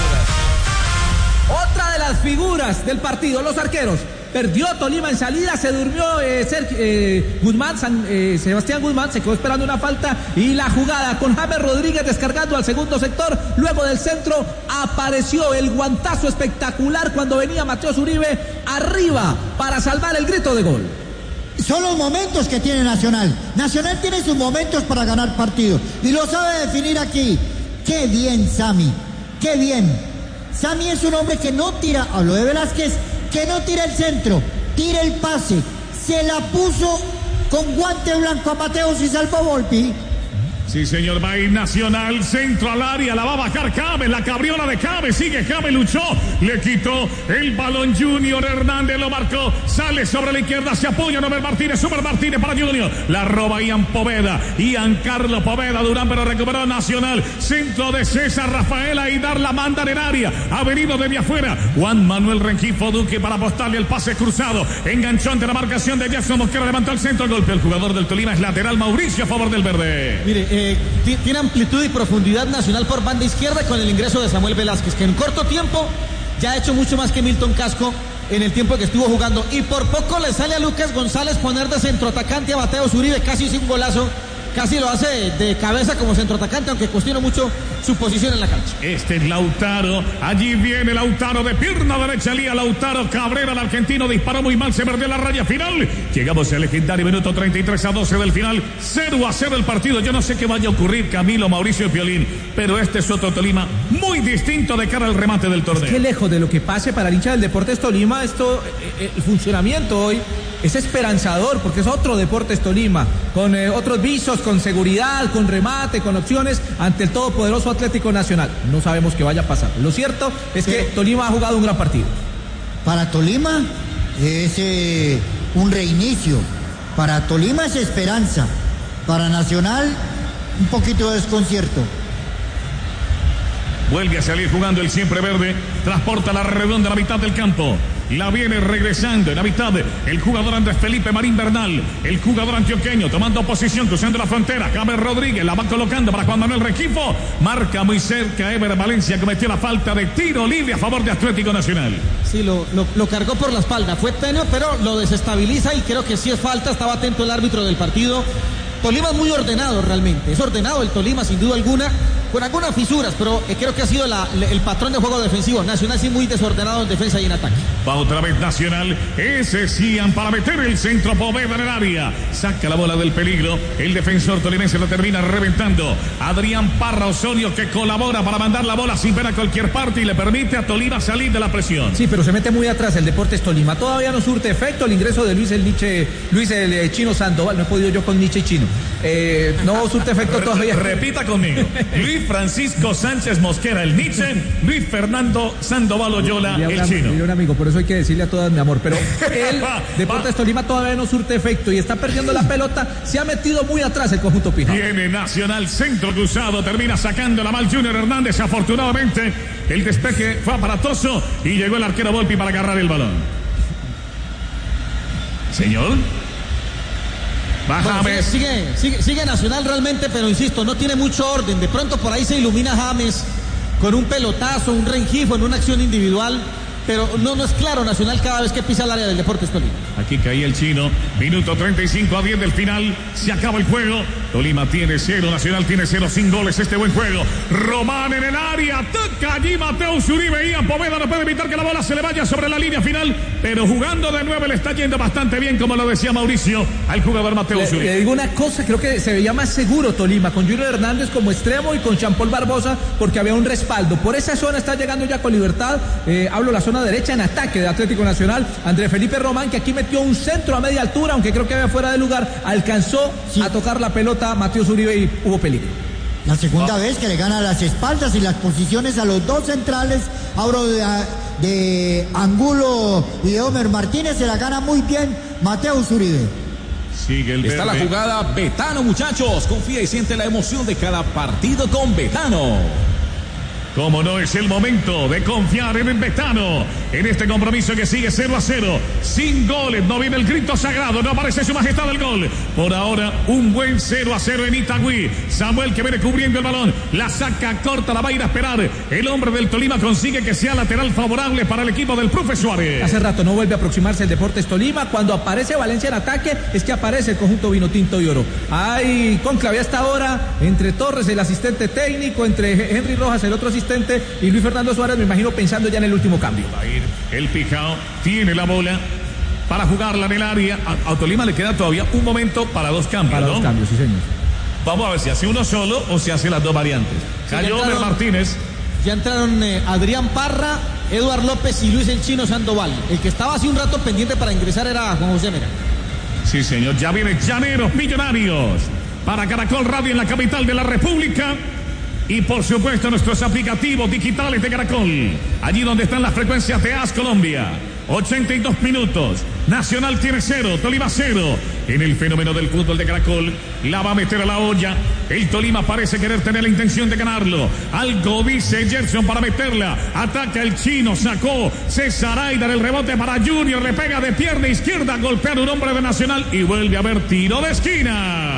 figuras. Otra de las figuras del partido, los arqueros. Perdió Tolima en salida, se durmió eh, Sergio, eh, Guzmán, San, eh, Sebastián Guzmán, se quedó esperando una falta y la jugada con James Rodríguez descargando al segundo sector. Luego del centro apareció el guantazo espectacular cuando venía Mateus Uribe arriba para salvar el grito de gol. Son los momentos que tiene Nacional. Nacional tiene sus momentos para ganar partidos y lo sabe definir aquí. Qué bien, Sammy, qué bien. Sammy es un hombre que no tira, hablo de Velázquez, que no tira el centro, tira el pase, se la puso con guante blanco a Mateus y salvó Volpi. Sí, señor, va a ir Nacional, centro al área, la va a bajar James, la cabriola de James, sigue James, luchó, le quitó el balón Junior Hernández, lo marcó, sale sobre la izquierda, se apoya Nomer Martínez, Super Martínez para Junior, la roba Ian Poveda, Ian Carlos Poveda, Durán, pero recuperó Nacional, centro de César Rafaela y dar la manda en el área, ha venido desde afuera, Juan Manuel Rengifo Duque para apostarle el pase cruzado, enganchó ante la marcación de Jackson Mosquera, levantó el centro, el golpe, el jugador del Tolima es lateral, Mauricio a favor del verde. Mire, eh, t- tiene amplitud y profundidad Nacional por banda izquierda con el ingreso de Samuel Velázquez, que en corto tiempo ya ha hecho mucho más que Milton Casco en el tiempo que estuvo jugando, y por poco le sale a Lucas González poner de centroatacante a Mateus Uribe, casi hizo un golazo, casi lo hace de, de cabeza como centroatacante, aunque cuestiona mucho su posición en la cancha. Este es Lautaro, allí viene Lautaro de pierna derecha, Lía Lautaro Cabrera, el argentino disparó muy mal, se perdió la raya final, llegamos al legendario minuto treinta y tres a doce del final, cero a cero el partido. Yo no sé qué vaya a ocurrir, Camilo, Mauricio y Piolín, pero este es otro Tolima muy distinto de cara al remate del torneo. Es que lejos de lo que pase para el hincha del Deportes Tolima, esto, eh, el funcionamiento hoy es esperanzador, porque es otro Deportes Tolima, con eh, otros visos, con seguridad, con remate, con opciones, ante el todopoderoso Atlético Nacional. No sabemos qué vaya a pasar. Lo cierto es que Sí. Tolima ha jugado un gran partido. Para Tolima es eh, un reinicio. Para Tolima es esperanza. Para Nacional, un poquito de desconcierto. Vuelve a salir jugando el siempre verde, transporta la redonda a la mitad del campo. La viene regresando en la mitad el jugador Andrés Felipe Marín Bernal, el jugador antioqueño tomando posición, cruzando la frontera. James Rodríguez la va colocando para Juan Manuel Rengifo, marca muy cerca. Ever Valencia cometió la falta de tiro libre a favor de Atlético Nacional. Sí, lo, lo, lo cargó por la espalda, fue tenue, pero lo desestabiliza y creo que sí es falta, estaba atento el árbitro del partido. Tolima es muy ordenado realmente, es ordenado el Tolima sin duda alguna, con algunas fisuras, pero eh, creo que ha sido la, el patrón de juego defensivo. Nacional sí muy desordenado en defensa y en ataque. Va otra vez Nacional. Ese Cian para meter el centro. Poveda en el área. Saca la bola del peligro. El defensor tolimense lo termina reventando. Adrián Parra Osorio, que colabora para mandar la bola sin pena a cualquier parte y le permite a Tolima salir de la presión. Sí, pero se mete muy atrás el Deportes Tolima. Todavía no surte efecto el ingreso de Luis el Nietzsche, Luis el eh, Chino Sandoval. No he podido yo con Nietzsche y Chino. Eh, no surte efecto todavía. Repita conmigo. Luis Francisco Sánchez Mosquera, el Nietzsche. Luis Fernando Sandoval Oyola, el un, Chino. Un amigo, por eso hay que decirle a todas mi amor. Pero el Deportes Tolima todavía no surte efecto y está perdiendo la pelota. Se ha metido muy atrás el conjunto Pijao. Viene Nacional, centro cruzado, termina sacando la mal Junior Hernández. Afortunadamente, el despeje fue aparatoso y llegó el arquero Volpi para agarrar el balón. Señor. Bueno, sigue, sigue, sigue, sigue Nacional realmente, pero insisto, no tiene mucho orden. De pronto por ahí se ilumina James con un pelotazo, un rengifo en una acción individual. Pero no, no es claro Nacional cada vez que pisa el área del Deportes Tolima. Aquí caía el Chino. Minuto treinta y cinco a diez del final. Se acaba el juego. Tolima tiene cero, Nacional tiene cero, sin goles este buen juego. Román en el área. Toca allí Mateus Uribe. Ian Poveda no puede evitar que la bola se le vaya sobre la línea final. Pero jugando de nueve le está yendo bastante bien, como lo decía Mauricio, al jugador Mateus Uribe. Le, le digo una cosa, creo que se veía más seguro Tolima con Junior Hernández como extremo y con Jean-Paul Barbosa porque había un respaldo. Por esa zona está llegando ya con libertad. Eh, hablo la zona derecha en ataque de Atlético Nacional. André Felipe Román, que aquí metió un centro a media altura, aunque creo que había fuera de lugar, alcanzó sí. a tocar la pelota Mateus Uribe y hubo peligro. La segunda oh. vez que le gana las espaldas y las posiciones a los dos centrales, hablo de, de Angulo y de Homer Martínez, se la gana muy bien Mateus Uribe. Sigue el Está verde. La jugada Betano, muchachos. Confía y siente la emoción de cada partido con Betano. Como no es el momento de confiar en el Betano, en este compromiso que sigue cero a cero, sin goles, no viene el grito sagrado, no aparece su majestad el gol. Por ahora, un buen cero a cero en Itagüí. Samuel que viene cubriendo el balón, la saca corta, la va a ir a esperar. El hombre del Tolima consigue que sea lateral favorable para el equipo del profe Suárez. Hace rato no vuelve a aproximarse el Deportes Tolima. Cuando aparece Valencia en ataque, es que aparece el conjunto Vinotinto y Oro. Hay conclave hasta ahora entre Torres, el asistente técnico, entre Henry Rojas, el otro asistente, y Luis Fernando Suárez, me imagino pensando ya en el último cambio. Va a ir el Pijao, tiene la bola para jugarla en el área. A, a Tolima le queda todavía un momento para dos cambios, Para ¿no? dos cambios, sí señor. Vamos a ver si hace uno solo o si hace las dos variantes. Sí, Cayó Homer Martínez. Ya entraron eh, Adrián Parra, Eduard López y Luis el Chino Sandoval. El que estaba hace un rato pendiente para ingresar era Juan José Mera. Sí señor, ya viene Llaneros Millonarios para Caracol Radio en la capital de la República. Y por supuesto nuestros aplicativos digitales de Caracol, allí donde están las frecuencias de A S Colombia. ochenta y dos minutos, Nacional tiene cero, Tolima cero. En el fenómeno del fútbol de Caracol, la va a meter a la olla. El Tolima parece querer tener la intención de ganarlo. Algo dice Gerson para meterla. Ataca el Chino, sacó César Aida, el rebote para Junior, le pega de pierna izquierda, golpea a un hombre de Nacional y vuelve a haber tiro de esquina.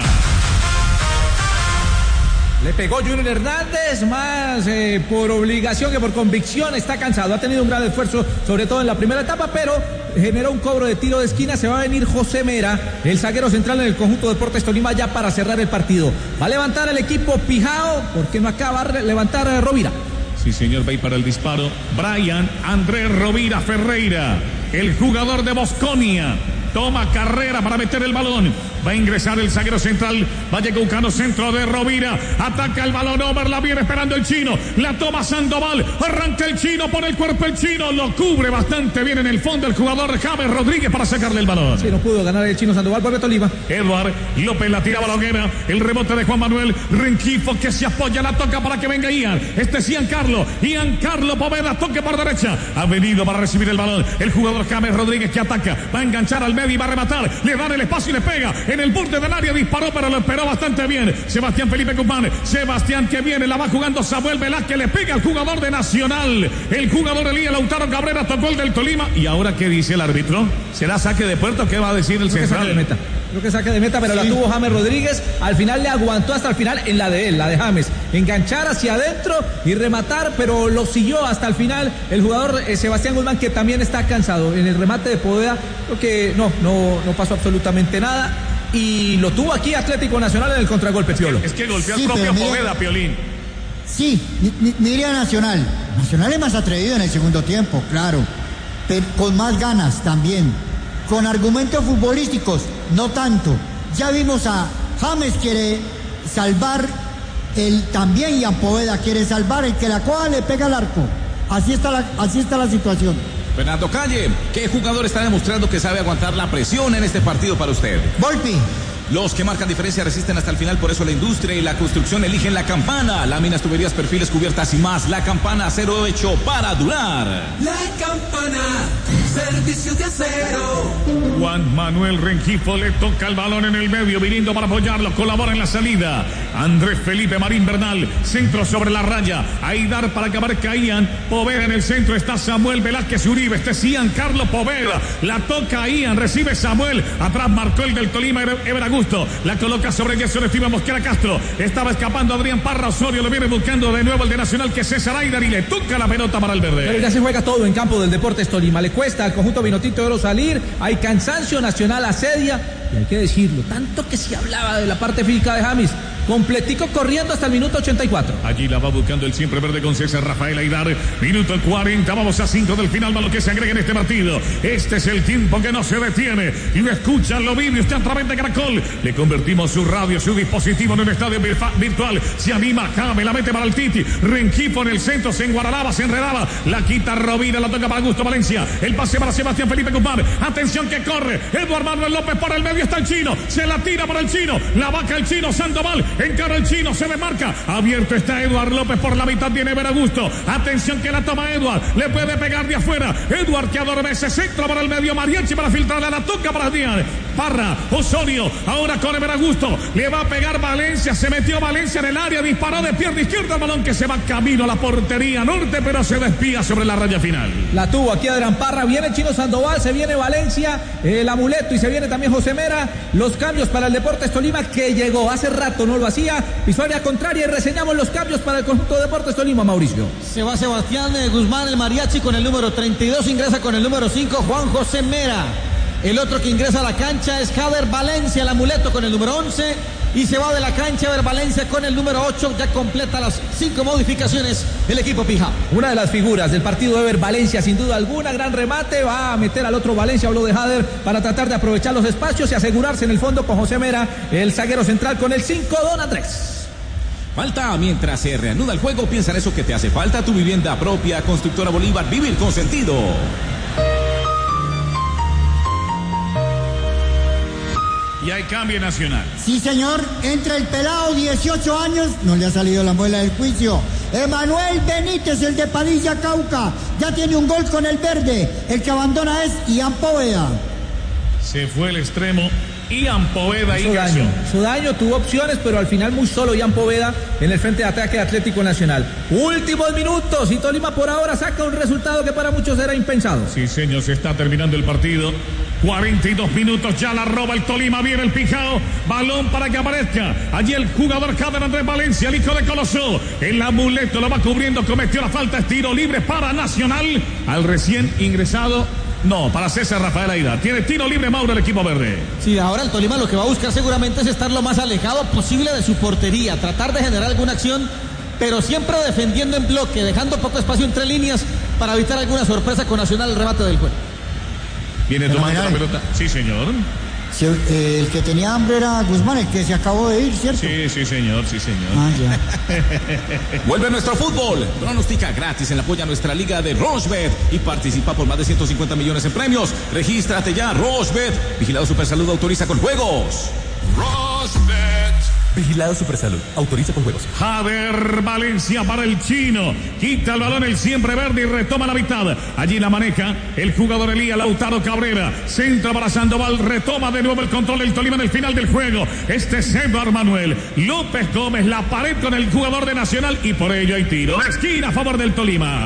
Le pegó Junior Hernández, más eh, por obligación que por convicción. Está cansado, ha tenido un gran esfuerzo, sobre todo en la primera etapa, pero generó un cobro de tiro de esquina. Se va a venir José Mera, el zaguero central en el conjunto de Deportes Tolima, ya para cerrar el partido. Va a levantar el equipo Pijao, porque no acaba de levantar a Rovira. Sí señor, va a ir para el disparo Brian Andrés Rovira Ferreira, el jugador de Bosconia. Toma carrera para meter el balón. Va a ingresar el zaguero central. Valle Caucano, centro de Rovira. Ataca el balón. Over la viene esperando el Chino. La toma Sandoval. Arranca el Chino. Pone el cuerpo el Chino. Lo cubre bastante bien en el fondo el jugador James Rodríguez para sacarle el balón. Sí, no pudo ganar el Chino Sandoval. Vuelve Tolima. Eduard López la tira balonera. El rebote de Juan Manuel Rengifo que se apoya. La toca para que venga Ian. Este es Ian Carlos. Ian Carlos Poveda. Toque por derecha. Ha venido para recibir el balón. El jugador James Rodríguez que ataca. Va a enganchar al medio y va a rematar. Le dan el espacio y le pega. En el borde del área disparó, pero lo esperó bastante bien. Sebastián Felipe Guzmán. Sebastián que viene. La va jugando Samuel Velázquez. Le pega al jugador de Nacional. El jugador Elías Lautaro Cabrera tocó el del Tolima. ¿Y ahora qué dice el árbitro? ¿Será saque de puerto? ¿Qué va a decir el Creo central? Que saque de meta. Creo que saque de meta, pero sí. La tuvo James Rodríguez. Al final le aguantó hasta el final en la de él, la de James. Enganchar hacia adentro y rematar, pero lo siguió hasta el final el jugador eh, Sebastián Guzmán, que también está cansado. En el remate de Poveda, creo que no, no, no pasó absolutamente nada. Y lo tuvo aquí Atlético Nacional en el contragolpe, Piolo. Es que golpeó sí, al propio Poveda, Piolín. Sí, mi, mi, mire a Nacional. Nacional es más atrevido en el segundo tiempo, claro. Pero con más ganas también. Con argumentos futbolísticos, no tanto. Ya vimos a James quiere salvar, el también Ian Poveda quiere salvar, el que la coja le pega al arco. Así está la, así está la situación. Fernando Calle, ¿qué jugador está demostrando que sabe aguantar la presión en este partido para usted? Volpi. Los que marcan diferencia resisten hasta el final, por eso la industria y la construcción eligen La Campana. Láminas, tuberías, perfiles, cubiertas y más. La Campana, acero hecho para durar. La Campana, servicios de acero. Juan Manuel Rengifo le toca el balón en el medio, viniendo para apoyarlo, colabora en la salida. Andrés Felipe Marín Bernal, centro sobre la raya. Aidar para que abarque Ian Poveda en el centro. Está Samuel Velázquez Uribe. Este es Ian Carlos Poveda. La toca Ian, recibe Samuel. Atrás marcó el del Tolima, Ever Augusto. La coloca sobre Gerson Esteban Mosquera Castro. Estaba escapando Adrián Parra Osorio. Lo viene buscando de nuevo el de Nacional, que es César Aidar, y le toca la pelota para el verde. Pero ya se juega todo en campo del Deportes Tolima. Le cuesta al conjunto Vinotinto de Oro salir. Hay cansancio, Nacional asedia. Y hay que decirlo, tanto que se hablaba de la parte física de James. Completico corriendo hasta el minuto ochenta y cuatro. Allí la va buscando el siempre verde con César Rafael Aidar. Minuto cuarenta, vamos a cinco del final, más lo que se agrega en este partido. Este es el tiempo que no se detiene. Y lo escucha, lo vive usted a través de Caracol. Le convertimos su radio, su dispositivo en un estadio virtual. Se anima Jame, la mete para el Titi. Rengifo en el centro, se enguaralaba, se enredaba. La quita Rovira, la toca para Augusto Valencia. El pase para Sebastián Felipe Guzmán. Atención que corre. Eduardo Manuel López por el medio, está el chino. Se la tira por el chino. La vaca el chino, Sandoval. Encara el chino, se desmarca. Abierto está Eduardo López por la mitad, tiene Ever Augusto. Atención que la toma Eduardo. Le puede pegar de afuera. Eduardo que adormece, centro para el medio. Mariachi para filtrarla, la toca para Díaz. Parra, Osorio. Ahora con Ever Augusto. Le va a pegar Valencia. Se metió Valencia en el área. Disparó de pierna izquierda el balón que se va camino a la portería norte, pero se despía sobre la raya final. La tuvo aquí Adrián Parra. Viene Chino Sandoval. Se viene Valencia. El amuleto. Y se viene también José Mera. Los cambios para el Deportes Tolima, que llegó. Hace rato no lo hacía. Pisó área contraria y reseñamos los cambios para el conjunto de Deportes Tolima, Mauricio. Se va Sebastián eh, Guzmán, el mariachi, con el número treinta y dos. Ingresa con el número cinco, Juan José Mera. El otro que ingresa a la cancha es Jader Valencia, el amuleto, con el número once. Y se va de la cancha Jader Valencia con el número ocho. Ya completa las cinco modificaciones el equipo Pija. Una de las figuras del partido de Jader Valencia, sin duda alguna, gran remate. Va a meter al otro Valencia, habló de Jader, para tratar de aprovechar los espacios y asegurarse en el fondo con José Mera, el zaguero central, con el cinco, don Andrés. Falta mientras se reanuda el juego. Piensa en eso que te hace falta. Tu vivienda propia, Constructora Bolívar, vivir con sentido. Y hay cambio Nacional. Sí, señor. Entra el pelado, dieciocho años. No le ha salido la muela del juicio. Emanuel Benítez, el de Padilla, Cauca. Ya tiene un gol con el verde. El que abandona es Ian Poveda. Se fue el extremo Ian Poveda. Su daño, su daño, tuvo opciones, pero al final muy solo Ian Poveda en el frente de ataque de Atlético Nacional. Últimos minutos y Tolima por ahora saca un resultado que para muchos era impensado. Sí, señor, se está terminando el partido. cuarenta y dos minutos, ya la roba el Tolima, viene el Pijao, balón para que aparezca allí el jugador Jader Andrés Valencia, el hijo de Colosó, el amuleto lo va cubriendo, cometió la falta, es tiro libre para Nacional, al recién ingresado, no, para César Rafael Aidar, tiene tiro libre Mauro el equipo verde. Sí, ahora el Tolima lo que va a buscar seguramente es estar lo más alejado posible de su portería, tratar de generar alguna acción, pero siempre defendiendo en bloque, dejando poco espacio entre líneas para evitar alguna sorpresa con Nacional el remate del juego. Viene tomando la pelota. Sí, señor. Sí, eh, el que tenía hambre era Guzmán, el que se acabó de ir, ¿cierto? Sí, sí, señor, sí, señor. Ah, ya. Vuelve nuestro fútbol. Pronostica gratis en la polla nuestra liga de Rochebet y participa por más de ciento cincuenta millones en premios. Regístrate ya, Rochebet. Vigilado Supersalud, autoriza con juegos. Rochebet. Vigilado Supersalud, autoriza con juegos. Jader Valencia para el chino. Quita el balón el siempre verde y retoma la mitad. Allí la maneja el jugador Elías Lautaro Cabrera. Centra para Sandoval. Retoma de nuevo el control del Tolima en el final del juego. Este es Eduardo Manuel López Gómez. La pared con el jugador de Nacional y por ello hay tiro. La esquina a favor del Tolima.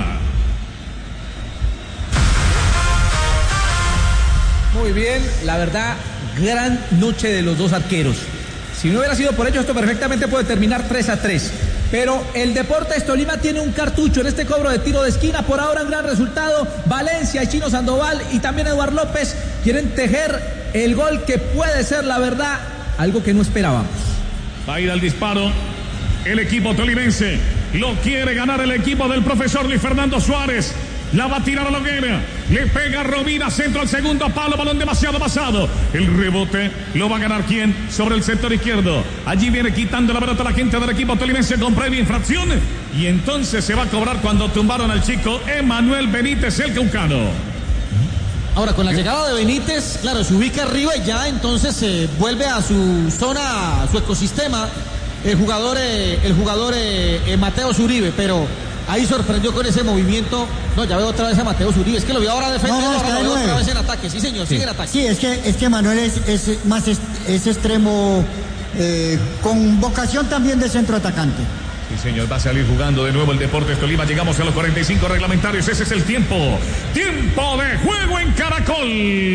Muy bien, la verdad, gran noche de los dos arqueros. Si no hubiera sido por ello, esto perfectamente puede terminar tres a tres. Pero el Deportes Tolima tiene un cartucho en este cobro de tiro de esquina. Por ahora un gran resultado. Valencia y Chino Sandoval y también Eduardo López quieren tejer el gol que puede ser, la verdad, algo que no esperábamos. Va a ir al disparo el equipo tolimense. Lo quiere ganar el equipo del profesor Luis Fernando Suárez. La va a tirar a la hoguera. Le pega Rovira, centro al segundo palo. Balón demasiado pasado. El rebote lo va a ganar ¿quién? Sobre el sector izquierdo. Allí viene quitando la pelota la gente del equipo tolimense con previa infracción. Y entonces se va a cobrar cuando tumbaron al chico Emanuel Benítez, el caucano. Ahora, con la llegada de Benítez, claro, se ubica arriba y ya entonces se vuelve a su zona, a su ecosistema, el jugador, eh, el jugador eh, eh, Mateo Uribe, pero ahí sorprendió con ese movimiento. No, ya veo otra vez a Mateo Uribe, es que lo vio ahora defendiendo, no, no, ahora lo veo otra vez en ataque, sí señor, sí. sigue en ataque. Sí, es que, es que Manuel es, es más es, es extremo, eh, con vocación también de centro atacante. Sí, señor, va a salir jugando de nuevo el Deportes Tolima. Llegamos a los cuarenta y cinco reglamentarios. Ese es el tiempo. Tiempo de juego en Caracol.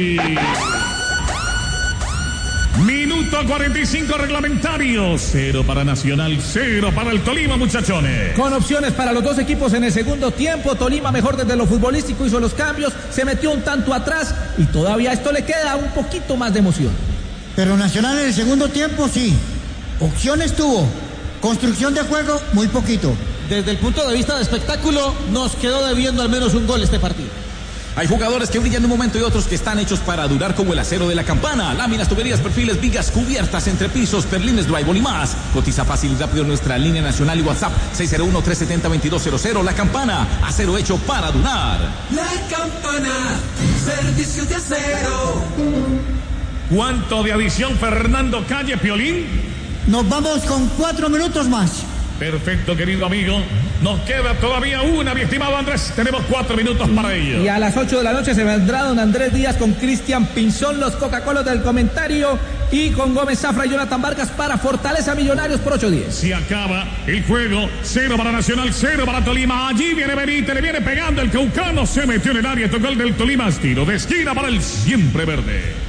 Minuto cuarenta y cinco reglamentarios. Cero para Nacional, cero para el Tolima, muchachones. Con opciones para los dos equipos en el segundo tiempo. Tolima mejor desde lo futbolístico, hizo los cambios, se metió un tanto atrás y todavía esto le queda un poquito más de emoción. Pero Nacional en el segundo tiempo sí. Opciones tuvo. Construcción de juego, muy poquito. Desde el punto de vista de espectáculo, nos quedó debiendo al menos un gol este partido. Hay jugadores que brillan en un momento y otros que están hechos para durar, como el acero de la campana. Láminas, tuberías, perfiles, vigas, cubiertas, entrepisos, perlines, drywall y más. Cotiza fácil y rápido en nuestra línea nacional y WhatsApp seis cero uno, tres siete cero, dos dos cero cero. La Campana, acero hecho para durar. La Campana, servicio de acero. ¿Cuánto de adición, Fernando Calle, Piolín? Nos vamos con cuatro minutos más. Perfecto, querido amigo. Nos queda todavía una, mi estimado Andrés. Tenemos cuatro minutos para ello. Y a las ocho de la noche se vendrá don Andrés Díaz con Cristian Pinzón, los Coca-Cola del comentario, y con Gómez Zafra y Jonathan Vargas para Fortaleza Millonarios por ocho diez. Se acaba el juego. Cero para Nacional, cero para Tolima. Allí viene Benítez, le viene pegando el caucano. Se metió en el área, tocó el del Tolima. Tiro de esquina para el siempre verde.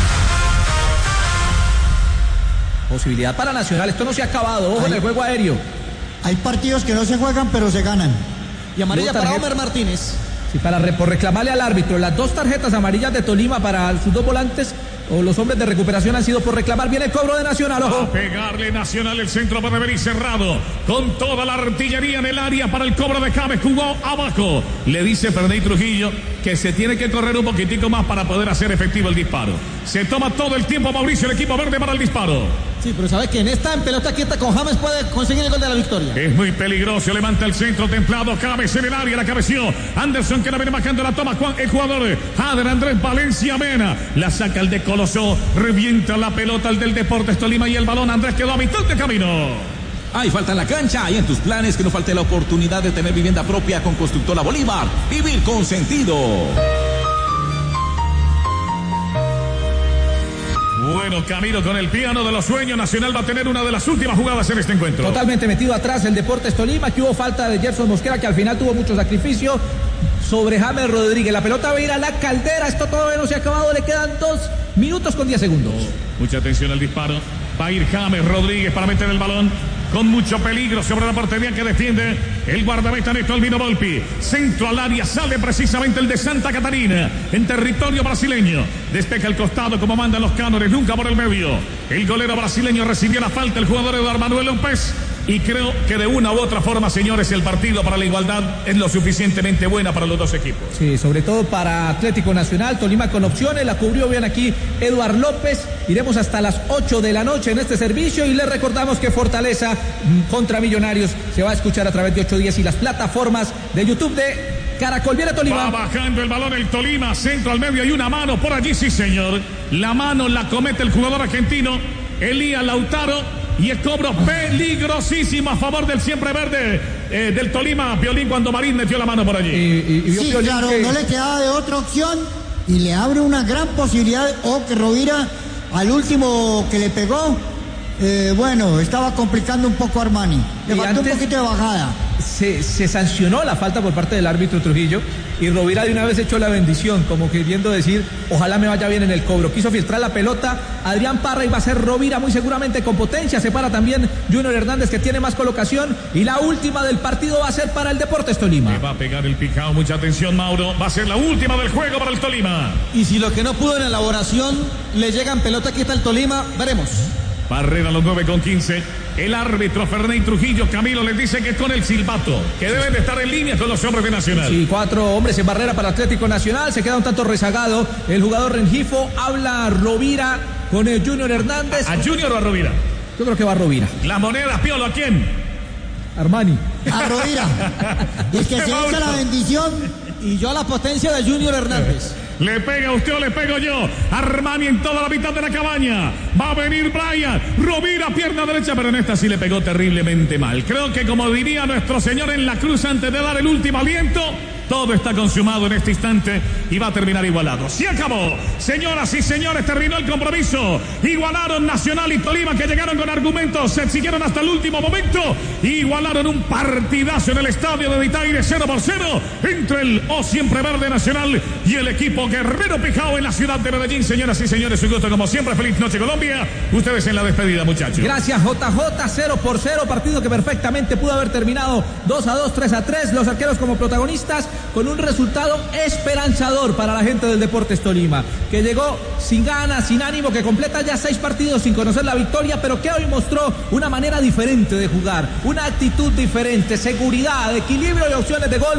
Posibilidad para Nacional, esto no se ha acabado, ojo en el juego aéreo. Hay partidos que no se juegan, pero se ganan. Y amarilla para Homer Martínez. Sí, para re, por reclamarle al árbitro. Las dos tarjetas amarillas de Tolima para sus dos volantes o los hombres de recuperación han sido por reclamar. Viene el cobro de Nacional, ojo. A pegarle Nacional, el centro para venir cerrado. Con toda la artillería en el área para el cobro de James, jugó abajo. Le dice Ferney Trujillo que se tiene que correr un poquitico más para poder hacer efectivo el disparo. Se toma todo el tiempo Mauricio, el equipo verde para el disparo. Sí, pero sabes que en esta en pelota quieta con James puede conseguir el gol de la victoria. Es muy peligroso, levanta el centro templado, James en el área, la cabeció. Anderson que la viene bajando, la toma Juan, el jugador Jader Andrés Valencia Mena. La saca el de Colosó, revienta la pelota el del Deportes Tolima y el balón Andrés quedó a mitad de camino. Hay falta en la cancha, hay en tus planes que no falte la oportunidad de tener vivienda propia con Constructora Bolívar. Vivir con sentido. Bueno, camino con el piano de los sueños. Nacional va a tener una de las últimas jugadas en este encuentro. Totalmente metido atrás el Deportes Tolima, que hubo falta de Gerson Mosquera, que al final tuvo mucho sacrificio sobre James Rodríguez. La pelota va a ir a la caldera, esto todavía no se ha acabado, le quedan dos minutos con diez segundos. Mucha atención al disparo. Va a ir James Rodríguez para meter el balón. Con mucho peligro sobre la portería que defiende el guardameta Néstor Albino Volpi. Centro al área, sale precisamente el de Santa Catarina en territorio brasileño. Despeja el costado como mandan los cánones, nunca por el medio. El golero brasileño recibió la falta, el jugador Eduardo Manuel López. Y creo que de una u otra forma, señores, el partido para la igualdad es lo suficientemente buena para los dos equipos. Sí, sobre todo para Atlético Nacional, Tolima con opciones, la cubrió bien aquí Eduardo López. Iremos hasta las ocho de la noche en este servicio y les recordamos que Fortaleza contra Millonarios se va a escuchar a través de ocho diez y las plataformas de YouTube de Caracol. Viene Tolima. Va bajando el balón el Tolima, centro al medio, hay una mano por allí, sí señor. La mano la comete el jugador argentino Elías Lautaro. Y el cobro peligrosísimo a favor del siempre verde eh, del Tolima, Piolín, cuando Marín metió la mano por allí. Y, y, y sí, claro, que... no le quedaba de otra opción y le abre una gran posibilidad. O que Rovira, al último que le pegó, eh, bueno, estaba complicando un poco a Armani. Le y faltó un poquito de bajada. Se, se sancionó la falta por parte del árbitro Trujillo y Rovira de una vez echó la bendición, como queriendo decir, ojalá me vaya bien en el cobro. Quiso filtrar la pelota Adrián Parra y va a ser Rovira muy seguramente con potencia. Se para también Junior Hernández, que tiene más colocación, y la última del partido va a ser para el Deportes Tolima. Le va a pegar el picao, mucha atención Mauro, va a ser la última del juego para el Tolima. Y si lo que no pudo en elaboración le llega en pelota quieta al Tolima, veremos. Barrera a los nueve con quince. El árbitro Ferney Trujillo Camilo les dice que con el silbato, que deben de estar en línea con los hombres de Nacional. Sí, cuatro hombres en barrera para Atlético Nacional. Se queda un tanto rezagado el jugador Rengifo. Habla Rovira con el Junior Hernández. ¿A Junior o a Rovira? Yo creo que va a Rovira. La moneda, Piolo, ¿a quién? Armani. A Rovira. Y que se echa la bendición. Y yo a la potencia de Junior Hernández. Le pega usted o le pego yo. Armani en toda la mitad de la cabaña. Va a venir Brian. Rovira, pierna derecha, pero en esta sí le pegó terriblemente mal. Creo que, como diría nuestro Señor en la cruz antes de dar el último aliento, todo está consumado en este instante y va a terminar igualado. ¡Se acabó! Señoras y señores, terminó el compromiso. Igualaron Nacional y Tolima, que llegaron con argumentos, se exigieron hasta el último momento. Igualaron un partidazo en el estadio de Vitaire, cero por cero, entre el O Siempre Verde Nacional y el equipo Guerrero Pijao en la ciudad de Medellín. Señoras y señores, su gusto como siempre. Feliz noche, Colombia. Ustedes en la despedida, muchachos. Gracias, J J. cero por cero, partido que perfectamente pudo haber terminado dos a dos, tres a tres. Los arqueros como protagonistas, con un resultado esperanzador para la gente del Deportes Tolima, que llegó sin ganas, sin ánimo, que completa ya seis partidos sin conocer la victoria, pero que hoy mostró una manera diferente de jugar, una actitud diferente, seguridad, equilibrio y opciones de gol